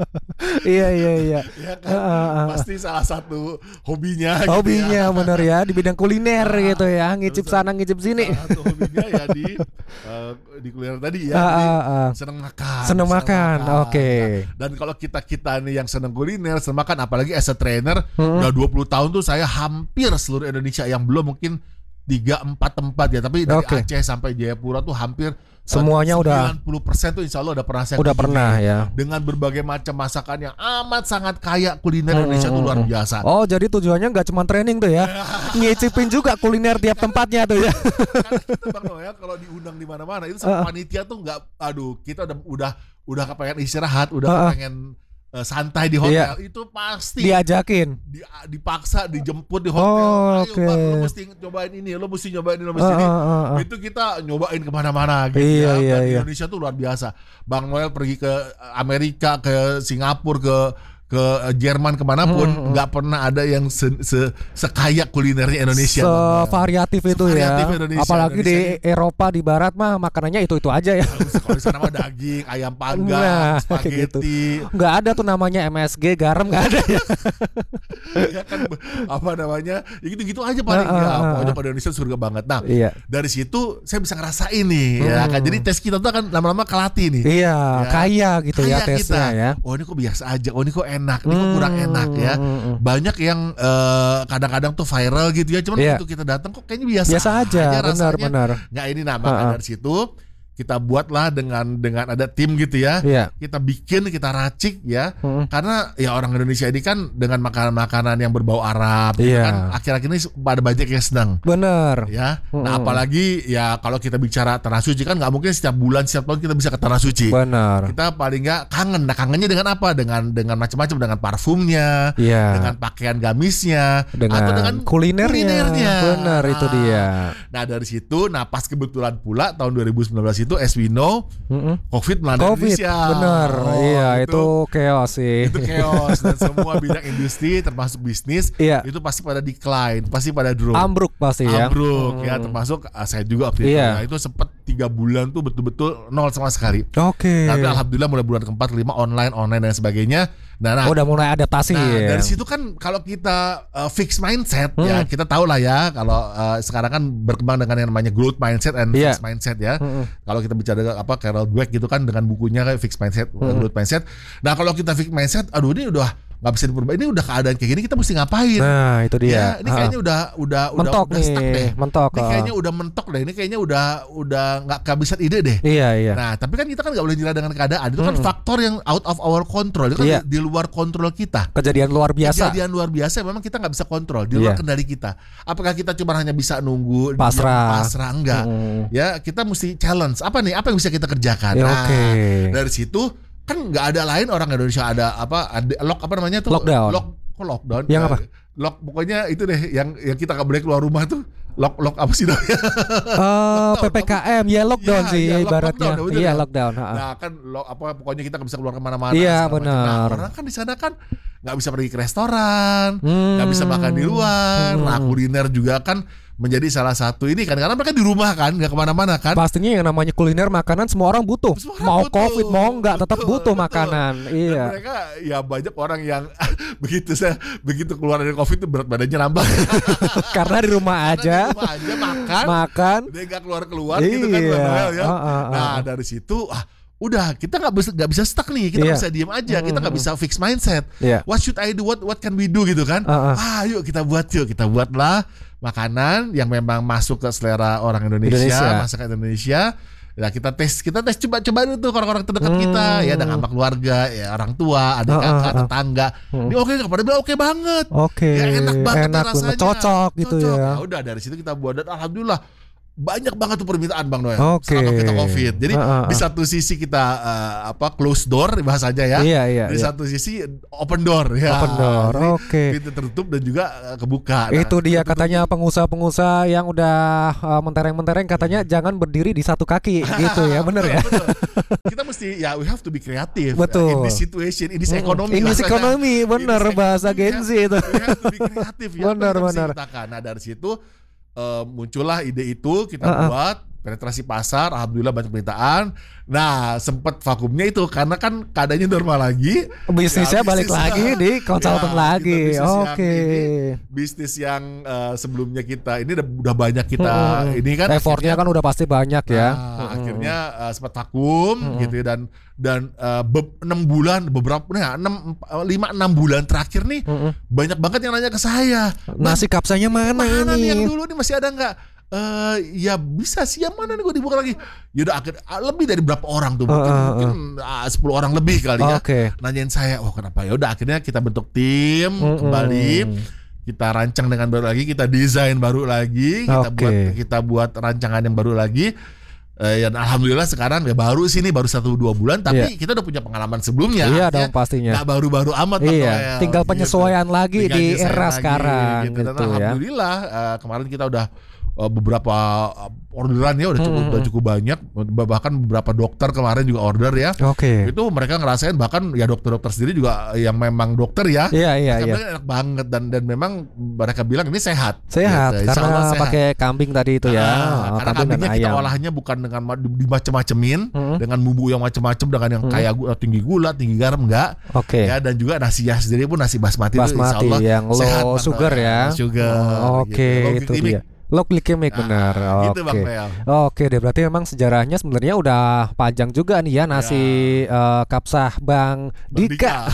Speaker 1: Iya iya iya.
Speaker 2: ya kan,
Speaker 1: Uh-uh.
Speaker 2: pasti salah satu hobinya. gitu
Speaker 1: Hobinya
Speaker 2: ya.
Speaker 1: bener ya di bidang kuliner
Speaker 2: Ah,
Speaker 1: gitu ya, ngicip
Speaker 2: terus
Speaker 1: sana ngicip sini.
Speaker 2: Salah satu hobinya ya di eh, di kuliner tadi ya.
Speaker 1: Ah,
Speaker 2: Jadi
Speaker 1: ah, ah.
Speaker 2: seneng makan.
Speaker 1: Seneng makan, oke.
Speaker 2: Nah, dan kalau kita kita nih yang seneng kuliner, seneng makan, apalagi as a trainer,
Speaker 1: Hmm.
Speaker 2: udah dua puluh tahun tuh saya hampir seluruh Indonesia, yang belum mungkin tiga empat tempat ya, tapi dari
Speaker 1: Oke.
Speaker 2: Aceh sampai Jayapura tuh hampir
Speaker 1: Semuanya udah-
Speaker 2: sembilan puluh persen tuh insya Allah udah pernah saya
Speaker 1: Udah
Speaker 2: kunjungi.
Speaker 1: pernah ya.
Speaker 2: Dengan berbagai macam masakan yang amat sangat kaya, kuliner Indonesia tuh luar biasa.
Speaker 1: Oh jadi tujuannya nggak cuma training tuh ya, ngicipin juga kuliner tiap tempatnya tuh ya.
Speaker 2: Karena kita Bang Noel kalau diundang di mana-mana itu
Speaker 1: Uh-uh.
Speaker 2: sama panitia tuh nggak, aduh kita udah udah udah kepengen istirahat, udah
Speaker 1: Uh-uh.
Speaker 2: kepengen eh, santai di hotel, itu pasti
Speaker 1: Diajakin.
Speaker 2: di, dipaksa dijemput di hotel.
Speaker 1: Oh,
Speaker 2: Ayo
Speaker 1: oke.
Speaker 2: Bang, lo mesti cobain ini, lo mesti nyobain ini, lo mesti
Speaker 1: Uh,
Speaker 2: ini.
Speaker 1: uh, uh, uh.
Speaker 2: Itu kita nyobain kemana-mana gitu
Speaker 1: Iya,
Speaker 2: ya.
Speaker 1: iya,
Speaker 2: Dan di
Speaker 1: iya.
Speaker 2: Indonesia tuh luar biasa. Bang Noel pergi ke Amerika, ke Singapura, ke ke Jerman, kemanapun nggak pernah ada yang se, se- sekaya kulinernya Indonesia. Bang Noel.
Speaker 1: Sevariatif itu ya.
Speaker 2: Sevariatif Indonesia.
Speaker 1: Apalagi di
Speaker 2: Indonesia
Speaker 1: Eropa di Barat mah makanannya itu itu aja ya.
Speaker 2: Kalau di sana mah daging, ayam panggang,
Speaker 1: Nah, kayak gitu.
Speaker 2: spaghetti,
Speaker 1: Nggak ada tuh namanya M S G garam nggak ada ya.
Speaker 2: ya kan apa namanya, ya gitu-gitu aja paling.
Speaker 1: Ah, ah,
Speaker 2: Ya,
Speaker 1: ah,
Speaker 2: pokoknya
Speaker 1: ah.
Speaker 2: pada Indonesia surga banget. Nah,
Speaker 1: Iya.
Speaker 2: dari situ saya bisa ngerasain nih, ya
Speaker 1: Hmm.
Speaker 2: kan. Jadi tes kita tuh akan lama-lama kelatih nih.
Speaker 1: Iya,
Speaker 2: Ya.
Speaker 1: kaya gitu ya
Speaker 2: Kayak
Speaker 1: tesnya
Speaker 2: kita,
Speaker 1: ya.
Speaker 2: oh ini kok biasa aja, oh ini kok enak, ini kok kurang
Speaker 1: Hmm,
Speaker 2: enak ya.
Speaker 1: hmm, hmm.
Speaker 2: Banyak yang eh, kadang-kadang tuh viral gitu ya, cuman
Speaker 1: Iya.
Speaker 2: begitu kita datang kok kayaknya biasa,
Speaker 1: Biasa aja,
Speaker 2: rasanya.
Speaker 1: benar-benar.
Speaker 2: Nggak ini, nah maka
Speaker 1: Ah, ah.
Speaker 2: dari situ kita buatlah dengan dengan ada tim gitu ya.
Speaker 1: Iya.
Speaker 2: Kita bikin, kita racik ya.
Speaker 1: Hmm.
Speaker 2: Karena ya orang Indonesia ini kan dengan makanan-makanan yang berbau Arab gitu
Speaker 1: Iya.
Speaker 2: kan, akhir-akhir ini pada banyak yang senang
Speaker 1: Bener.
Speaker 2: ya. Nah
Speaker 1: Mm-mm.
Speaker 2: apalagi ya kalau kita bicara Tanah Suci kan nggak mungkin setiap bulan setiap tahun kita bisa ke Tanah Suci.
Speaker 1: Bener.
Speaker 2: Kita paling nggak kangen. Nah kangennya dengan apa? Dengan dengan macam-macam, dengan parfumnya,
Speaker 1: Iya.
Speaker 2: dengan pakaian gamisnya,
Speaker 1: Dengan,
Speaker 2: atau dengan
Speaker 1: kulinernya.
Speaker 2: kulinernya.
Speaker 1: Bener itu
Speaker 2: Nah,
Speaker 1: dia.
Speaker 2: Nah dari situ, nah pas kebetulan pula tahun dua ribu sembilan belas itu as we know
Speaker 1: Mm-mm.
Speaker 2: COVID melanda
Speaker 1: Covid,
Speaker 2: Indonesia.
Speaker 1: bener.
Speaker 2: Oh,
Speaker 1: Iya, itu chaos sih.
Speaker 2: itu chaos dan semua bidang industri termasuk bisnis
Speaker 1: Iya.
Speaker 2: itu pasti pada decline, pasti pada drop.
Speaker 1: Ambruk pasti ya.
Speaker 2: Ambruk ya,
Speaker 1: Hmm.
Speaker 2: termasuk ah, saya juga waktu itu.
Speaker 1: Iya.
Speaker 2: Nah, itu sempat tiga bulan tuh betul-betul nol sama sekali.
Speaker 1: Oke.
Speaker 2: Tapi alhamdulillah mulai bulan keempat, kelima online, online dan sebagainya. Nah, nah,
Speaker 1: Oh, udah mulai adaptasi
Speaker 2: nah,
Speaker 1: ya.
Speaker 2: dari situ kan kalau kita uh, fix mindset
Speaker 1: Hmm.
Speaker 2: ya, kita tahu lah ya kalau uh, sekarang kan berkembang dengan yang namanya growth mindset and
Speaker 1: Iya.
Speaker 2: fixed mindset ya.
Speaker 1: Mm-mm.
Speaker 2: Kalau kita bicara apa Carol Dweck gitu kan dengan bukunya kayak fixed mindset,
Speaker 1: Hmm.
Speaker 2: growth mindset. Nah, kalau kita fixed mindset, aduh ini udah nggak bisa diperubah. Ini udah keadaan kayak gini, kita mesti ngapain?
Speaker 1: Nah, itu dia.
Speaker 2: Ya, ini kayaknya udah udah udah
Speaker 1: mentok
Speaker 2: udah stuck
Speaker 1: nih,
Speaker 2: deh.
Speaker 1: mentok.
Speaker 2: Ini
Speaker 1: ah.
Speaker 2: kayaknya udah mentok deh. Ini kayaknya udah udah nggak kehabisan ide deh.
Speaker 1: Iya, iya.
Speaker 2: Nah, tapi kan kita kan nggak boleh nyerah dengan keadaan. Itu kan
Speaker 1: Mm-mm.
Speaker 2: faktor yang out of our control. Itu kan
Speaker 1: Iya.
Speaker 2: di, di luar kontrol kita.
Speaker 1: Kejadian luar biasa.
Speaker 2: Kejadian luar biasa memang kita nggak bisa kontrol, di luar
Speaker 1: Iya.
Speaker 2: kendali kita. Apakah kita cuma hanya bisa nunggu,
Speaker 1: Pasrah.
Speaker 2: diam, pasrah enggak?
Speaker 1: Mm.
Speaker 2: Ya, kita mesti challenge. Apa nih? Apa yang bisa kita kerjakan?
Speaker 1: Ya,
Speaker 2: Nah,
Speaker 1: oke.
Speaker 2: dari situ kan nggak ada lain orang Indonesia ada apa? Ada lock apa namanya tuh?
Speaker 1: Lockdown.
Speaker 2: Lock, kok lockdown?
Speaker 1: Yang
Speaker 2: Ya,
Speaker 1: apa?
Speaker 2: Lock pokoknya itu deh yang yang kita nggak boleh keluar rumah tuh. Lock lock apa sih namanya?
Speaker 1: Eh, P P K M ya lockdown
Speaker 2: Iya,
Speaker 1: sih
Speaker 2: iya, lock-
Speaker 1: ibaratnya.
Speaker 2: lockdown, bener
Speaker 1: Iya,
Speaker 2: ya?
Speaker 1: lockdown. ha.
Speaker 2: Nah kan lo apa pokoknya kita nggak bisa keluar kemana-mana.
Speaker 1: Iya,
Speaker 2: segala macam. Nah,
Speaker 1: benar.
Speaker 2: orang kan di sana kan nggak bisa pergi ke restoran,
Speaker 1: Hmm.
Speaker 2: nggak bisa makan di luar.
Speaker 1: Hmm.
Speaker 2: Nah kuliner juga kan menjadi salah satu ini kan karena mereka di rumah kan nggak kemana-mana kan.
Speaker 1: Pastinya yang namanya kuliner makanan semua orang butuh.
Speaker 2: Semua orang
Speaker 1: Mau
Speaker 2: butuh.
Speaker 1: Covid mau enggak tetap
Speaker 2: Betul,
Speaker 1: butuh
Speaker 2: betul.
Speaker 1: makanan.
Speaker 2: Dan
Speaker 1: Iya.
Speaker 2: mereka ya banyak orang yang begitu saya begitu keluar dari Covid itu berat badannya nambah.
Speaker 1: Karena di rumah
Speaker 2: Karena
Speaker 1: aja
Speaker 2: di rumah aja makan,
Speaker 1: makan.
Speaker 2: dia nggak keluar keluar gitu kan
Speaker 1: Iya.
Speaker 2: Bang Noel, ya.
Speaker 1: Ah, ah, ah.
Speaker 2: Nah dari situ ah udah kita nggak bisa nggak bisa stuck nih, kita nggak
Speaker 1: Iya.
Speaker 2: bisa diem aja, kita nggak
Speaker 1: Mm,
Speaker 2: bisa fix mindset.
Speaker 1: Iya.
Speaker 2: What should I do? What what can we do gitu kan?
Speaker 1: Ah, ah.
Speaker 2: Ah yuk kita buat yuk kita buatlah makanan yang memang masuk ke selera orang Indonesia,
Speaker 1: Indonesia.
Speaker 2: masakan Indonesia. Nah kita tes kita tes coba-coba dulu tuh ke orang-orang terdekat
Speaker 1: Hmm.
Speaker 2: kita ya, dan sama keluarga ya, orang tua, adik
Speaker 1: Ah,
Speaker 2: kakak,
Speaker 1: ah, ah.
Speaker 2: tetangga.
Speaker 1: Hmm.
Speaker 2: Ini oke nggak? Pada bilang oke banget.
Speaker 1: Oke.
Speaker 2: Ya enak banget
Speaker 1: Enak
Speaker 2: rasanya.
Speaker 1: banget, cocok gitu
Speaker 2: Cocok.
Speaker 1: ya.
Speaker 2: Udah dari situ kita buat dan alhamdulillah banyak banget tuh permintaan Bang Noel
Speaker 1: Oke.
Speaker 2: selama kita Covid. Jadi
Speaker 1: Uh, uh, uh.
Speaker 2: di satu sisi kita uh, apa close door bahasanya ya.
Speaker 1: Iya, iya,
Speaker 2: Di
Speaker 1: iya.
Speaker 2: satu sisi open door ya.
Speaker 1: Open door.
Speaker 2: Jadi
Speaker 1: Oke.
Speaker 2: pintu tertutup dan juga uh, kebuka. Nah,
Speaker 1: Itu dia
Speaker 2: tertutup-
Speaker 1: katanya pengusaha-pengusaha yang udah uh, mentereng-mentereng katanya jangan berdiri di satu kaki gitu ya, bener ya?
Speaker 2: Betul. Kita mesti ya we have to be creative.
Speaker 1: Betul.
Speaker 2: In this situation, in this
Speaker 1: Mm-mm.
Speaker 2: economy.
Speaker 1: In this
Speaker 2: lah.
Speaker 1: economy, bener,
Speaker 2: In this
Speaker 1: bahasa
Speaker 2: economy,
Speaker 1: Gen Z
Speaker 2: we have-
Speaker 1: itu.
Speaker 2: We have to be kreatif ya.
Speaker 1: Benar,
Speaker 2: Kita mesti
Speaker 1: benar.
Speaker 2: ciptakan. Nah dari situ uh, muncullah ide itu kita
Speaker 1: Uh-uh.
Speaker 2: buat penetrasi pasar, alhamdulillah banyak permintaan. Nah sempat vakumnya itu karena kan keadaannya normal lagi.
Speaker 1: Bisnisnya
Speaker 2: Ya,
Speaker 1: balik
Speaker 2: bisnis-
Speaker 1: lagi di konsultan
Speaker 2: Ya,
Speaker 1: lagi.
Speaker 2: kita bisnis yang
Speaker 1: Oke.
Speaker 2: ini, bisnis yang uh, sebelumnya kita ini udah, udah banyak kita
Speaker 1: Mm-mm.
Speaker 2: ini kan
Speaker 1: Effortnya
Speaker 2: akhirnya-
Speaker 1: kan udah pasti banyak ya.
Speaker 2: Nah,
Speaker 1: Mm-mm.
Speaker 2: akhirnya uh, sempat vakum
Speaker 1: Mm-mm.
Speaker 2: gitu ya, dan dan uh, be- enam bulan beberapa nah, enam lima enam bulan terakhir nih
Speaker 1: Mm-mm.
Speaker 2: banyak banget yang nanya ke saya.
Speaker 1: Nasi kapsanya mana,
Speaker 2: Mana
Speaker 1: ini?
Speaker 2: nih yang dulu nih masih ada nggak? Eh ya bisa sih yang mana nih gue dibuka lagi. Yaudah akhir ah, lebih dari berapa orang tuh mungkin,
Speaker 1: Uh, uh, uh.
Speaker 2: mungkin ah, sepuluh orang lebih kali ya.
Speaker 1: Oke.
Speaker 2: Nanyain saya, "Oh, kenapa?" Ya udah akhirnya kita bentuk tim
Speaker 1: Mm-mm.
Speaker 2: kembali. Kita rancang dengan baru lagi, kita desain baru lagi, kita
Speaker 1: Oke.
Speaker 2: buat kita buat rancangan yang baru lagi. Eh, dan alhamdulillah sekarang ya baru sini baru satu dua bulan, tapi
Speaker 1: Iya.
Speaker 2: kita udah punya pengalaman sebelumnya.
Speaker 1: Iya
Speaker 2: Artinya
Speaker 1: dong pastinya.
Speaker 2: nggak baru-baru amat Bang
Speaker 1: Iya,
Speaker 2: Noel,
Speaker 1: tinggal
Speaker 2: gitu.
Speaker 1: penyesuaian lagi
Speaker 2: Tinggal
Speaker 1: di
Speaker 2: nyesuaiin
Speaker 1: era
Speaker 2: lagi,
Speaker 1: sekarang
Speaker 2: gitu. Dan
Speaker 1: gitu ya.
Speaker 2: alhamdulillah eh, kemarin kita udah eh, beberapa orderan ya udah cukup
Speaker 1: Hmm.
Speaker 2: udah cukup banyak, bahkan beberapa dokter kemarin juga order ya.
Speaker 1: Oke.
Speaker 2: Itu mereka ngerasain, bahkan ya dokter-dokter sendiri juga yang memang dokter ya.
Speaker 1: Iya, iya,
Speaker 2: mereka
Speaker 1: iya.
Speaker 2: bilang enak banget dan dan memang mereka bilang ini sehat.
Speaker 1: Sehat
Speaker 2: Gitu. Insya
Speaker 1: karena
Speaker 2: Allah sehat.
Speaker 1: pakai kambing tadi itu ya.
Speaker 2: Ah,
Speaker 1: Oh,
Speaker 2: karena
Speaker 1: kambing dan
Speaker 2: kambingnya kita
Speaker 1: ayam.
Speaker 2: olahnya bukan dengan ma- di- dimacem-macemin,
Speaker 1: Mm-mm.
Speaker 2: dengan bumbu yang macem-macem, dengan yang
Speaker 1: Mm.
Speaker 2: kayak gu- tinggi gula, tinggi garam enggak.
Speaker 1: Oke.
Speaker 2: Ya, dan juga nasinya sendiri pun nasi basmati, itu insya
Speaker 1: Basmati
Speaker 2: Allah
Speaker 1: yang
Speaker 2: sehat,
Speaker 1: low
Speaker 2: Bang
Speaker 1: sugar
Speaker 2: Noel.
Speaker 1: ya.
Speaker 2: Sugar.
Speaker 1: Oh, Oke,
Speaker 2: gitu. Low
Speaker 1: itu
Speaker 2: glycemic.
Speaker 1: dia. Low glycemic
Speaker 2: Ah,
Speaker 1: benar.
Speaker 2: gitu, Bang
Speaker 1: Oke.
Speaker 2: Noel.
Speaker 1: Oke deh, berarti memang sejarahnya sebenarnya udah panjang juga nih ya nasi eh, kapsah Bang
Speaker 2: Bang
Speaker 1: Dika.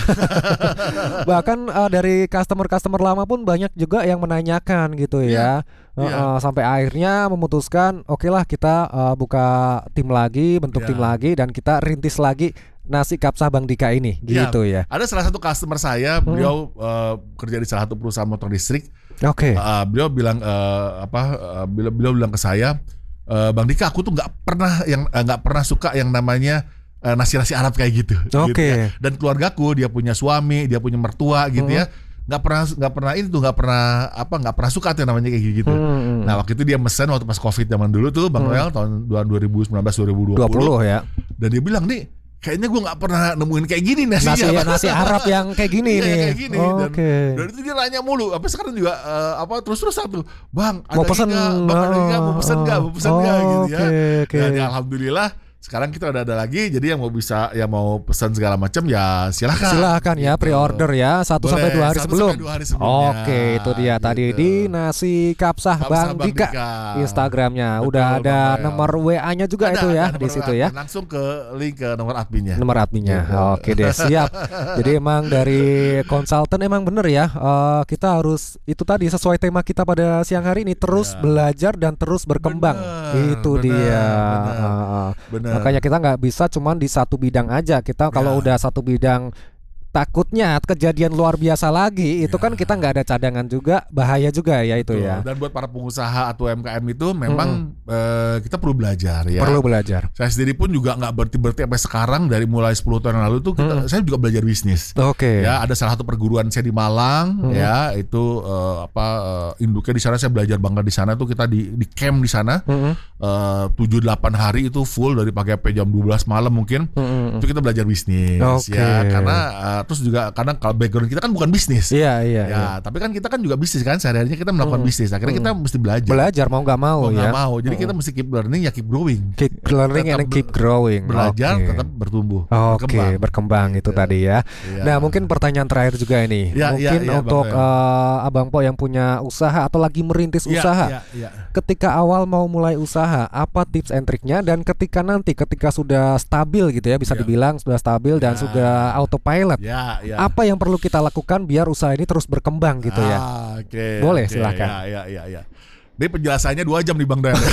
Speaker 1: Bahkan eh, dari customer-customer lama pun banyak juga yang menanyakan gitu ya. Eh,
Speaker 2: iya.
Speaker 1: eh, sampai akhirnya memutuskan, oke lah kita eh, buka tim lagi, bentuk
Speaker 2: Iya.
Speaker 1: tim lagi dan kita rintis lagi nasi kapsah Bang Dika ini,
Speaker 2: Iya.
Speaker 1: gitu ya.
Speaker 2: Ada salah satu customer saya, beliau eh, kerja di salah satu perusahaan motor listrik.
Speaker 1: Oke.
Speaker 2: Uh, beliau bilang uh, apa? Uh, beliau, beliau bilang ke saya, "Uh, Bang Dika, aku tuh nggak pernah yang uh, nggak pernah suka yang namanya uh, nasi-nasi Arab kayak gitu."
Speaker 1: Oke.
Speaker 2: Gitu ya. Dan keluargaku, dia punya suami, dia punya mertua gitu
Speaker 1: Hmm.
Speaker 2: ya, nggak pernah nggak pernah itu nggak pernah apa nggak pernah suka tuh namanya kayak gitu.
Speaker 1: Hmm.
Speaker 2: Nah waktu itu dia mesen waktu pas Covid zaman dulu tuh Bang
Speaker 1: Hmm.
Speaker 2: Noel tahun dua ribu sembilan belas dua ribu dua
Speaker 1: dua
Speaker 2: puluh,
Speaker 1: puluh ya.
Speaker 2: dan dia bilang, "Nih, kayaknya gue nggak pernah nemuin kayak gini
Speaker 1: Nasi
Speaker 2: nasinya."
Speaker 1: nasi Arab yang kayak gini
Speaker 2: Iya,
Speaker 1: nih.
Speaker 2: kayak gini. Dan,
Speaker 1: Oke.
Speaker 2: dan itu dia nanya mulu. Apa sekarang juga eh, apa terus-terus satu, "Bang, ada
Speaker 1: Mau pesen
Speaker 2: nggak? Bang, ada nggak? Mau pesen nggak? Mau pesen nggak?"
Speaker 1: Oh,
Speaker 2: gitu ya.
Speaker 1: oke, oke.
Speaker 2: Dan ya, alhamdulillah sekarang kita udah ada lagi. Jadi yang mau bisa yang mau pesan segala macam ya silahkan.
Speaker 1: Silahkan ya
Speaker 2: Gitu.
Speaker 1: pre-order ya satu
Speaker 2: Boleh,
Speaker 1: sampai dua hari
Speaker 2: satu
Speaker 1: sebelum.
Speaker 2: sampai dua hari sebelumnya.
Speaker 1: Oke, itu dia tadi
Speaker 2: Gitu.
Speaker 1: di nasi kapsah
Speaker 2: Kapsah
Speaker 1: Bang
Speaker 2: Bang
Speaker 1: Dika,
Speaker 2: Dika.
Speaker 1: Instagramnya.
Speaker 2: Betul,
Speaker 1: Udah ada
Speaker 2: Bang Noel.
Speaker 1: nomor W A-nya juga
Speaker 2: Ada,
Speaker 1: itu ya
Speaker 2: ada
Speaker 1: di
Speaker 2: nomor
Speaker 1: situ
Speaker 2: admin.
Speaker 1: ya.
Speaker 2: Langsung ke link ke nomor adminnya.
Speaker 1: Nomor adminnya.
Speaker 2: Gitu.
Speaker 1: Oke deh, siap. Jadi emang dari konsultan emang bener ya. eh, kita harus itu tadi sesuai tema kita pada siang hari ini terus
Speaker 2: Ya.
Speaker 1: belajar dan terus berkembang.
Speaker 2: Bener,
Speaker 1: Itu
Speaker 2: bener,
Speaker 1: dia.
Speaker 2: bener.
Speaker 1: Ah, ah.
Speaker 2: Benar.
Speaker 1: Makanya kita nggak bisa cuman di satu bidang aja. Kita kalau
Speaker 2: Ya.
Speaker 1: udah satu bidang takutnya kejadian luar biasa lagi itu
Speaker 2: Ya.
Speaker 1: kan kita nggak ada cadangan juga, bahaya juga ya itu
Speaker 2: Betul.
Speaker 1: ya.
Speaker 2: Dan buat para pengusaha atau U M K M itu memang eh, kita perlu belajar ya.
Speaker 1: Perlu belajar.
Speaker 2: Saya sendiri pun juga nggak berhenti-berhenti sampai sekarang, dari mulai sepuluh tahun yang lalu tuh kita, saya juga belajar bisnis.
Speaker 1: Oke.
Speaker 2: Ya, ada salah satu perguruan saya di Malang,
Speaker 1: Hmm.
Speaker 2: ya itu eh, apa eh, induknya di sana, saya belajar banget di sana tuh, kita di di camp di sana
Speaker 1: Mm-mm.
Speaker 2: eh, tujuh delapan hari itu full dari pagi sampai jam dua belas malam mungkin.
Speaker 1: Mm-mm.
Speaker 2: Itu kita belajar bisnis
Speaker 1: Oke.
Speaker 2: ya, karena eh, terus juga kadang kalau background kita kan bukan bisnis.
Speaker 1: Iya iya.
Speaker 2: Ya,
Speaker 1: iya.
Speaker 2: tapi kan kita kan juga bisnis kan, sehari-harinya kita melakukan
Speaker 1: Hmm.
Speaker 2: bisnis. Akhirnya kita mesti belajar.
Speaker 1: Belajar mau nggak mau
Speaker 2: Mau
Speaker 1: ya.
Speaker 2: nggak mau. Jadi kita mesti keep learning ya keep growing.
Speaker 1: Keep learning
Speaker 2: Tetap
Speaker 1: and keep
Speaker 2: ber-
Speaker 1: growing.
Speaker 2: Belajar
Speaker 1: Oke.
Speaker 2: tetap bertumbuh.
Speaker 1: Oke, berkembang itu
Speaker 2: Gitu.
Speaker 1: tadi ya.
Speaker 2: Iya.
Speaker 1: Nah, mungkin pertanyaan terakhir juga ini.
Speaker 2: Ya, ya,
Speaker 1: mungkin
Speaker 2: ya, Bang
Speaker 1: untuk
Speaker 2: Noel.
Speaker 1: eh, Abang Po yang punya usaha atau lagi merintis
Speaker 2: Ya,
Speaker 1: usaha.
Speaker 2: ya, ya.
Speaker 1: Ketika awal mau mulai usaha, apa tips and triknya, dan ketika nanti ketika sudah stabil gitu ya, bisa
Speaker 2: Ya.
Speaker 1: dibilang sudah stabil dan
Speaker 2: Ya.
Speaker 1: sudah autopilot.
Speaker 2: Ya, ya.
Speaker 1: Apa yang perlu kita lakukan biar usaha ini terus berkembang gitu ya?
Speaker 2: Ah, Oke.
Speaker 1: Boleh,
Speaker 2: oke.
Speaker 1: silakan.
Speaker 2: Ya, ya, ya, ya. Ini penjelasannya dua jam nih Bang Dan.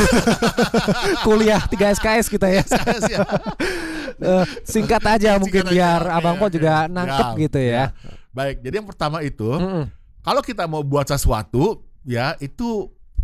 Speaker 1: Kuliah tiga S K S kita ya.
Speaker 2: Ya.
Speaker 1: Eh, singkat aja mungkin
Speaker 2: Singkat aja,
Speaker 1: biar
Speaker 2: oke,
Speaker 1: Abang Po
Speaker 2: oke.
Speaker 1: juga nangkep
Speaker 2: Ya,
Speaker 1: gitu ya.
Speaker 2: Baik, jadi yang pertama itu,
Speaker 1: Mm-mm.
Speaker 2: kalau kita mau buat sesuatu, ya itu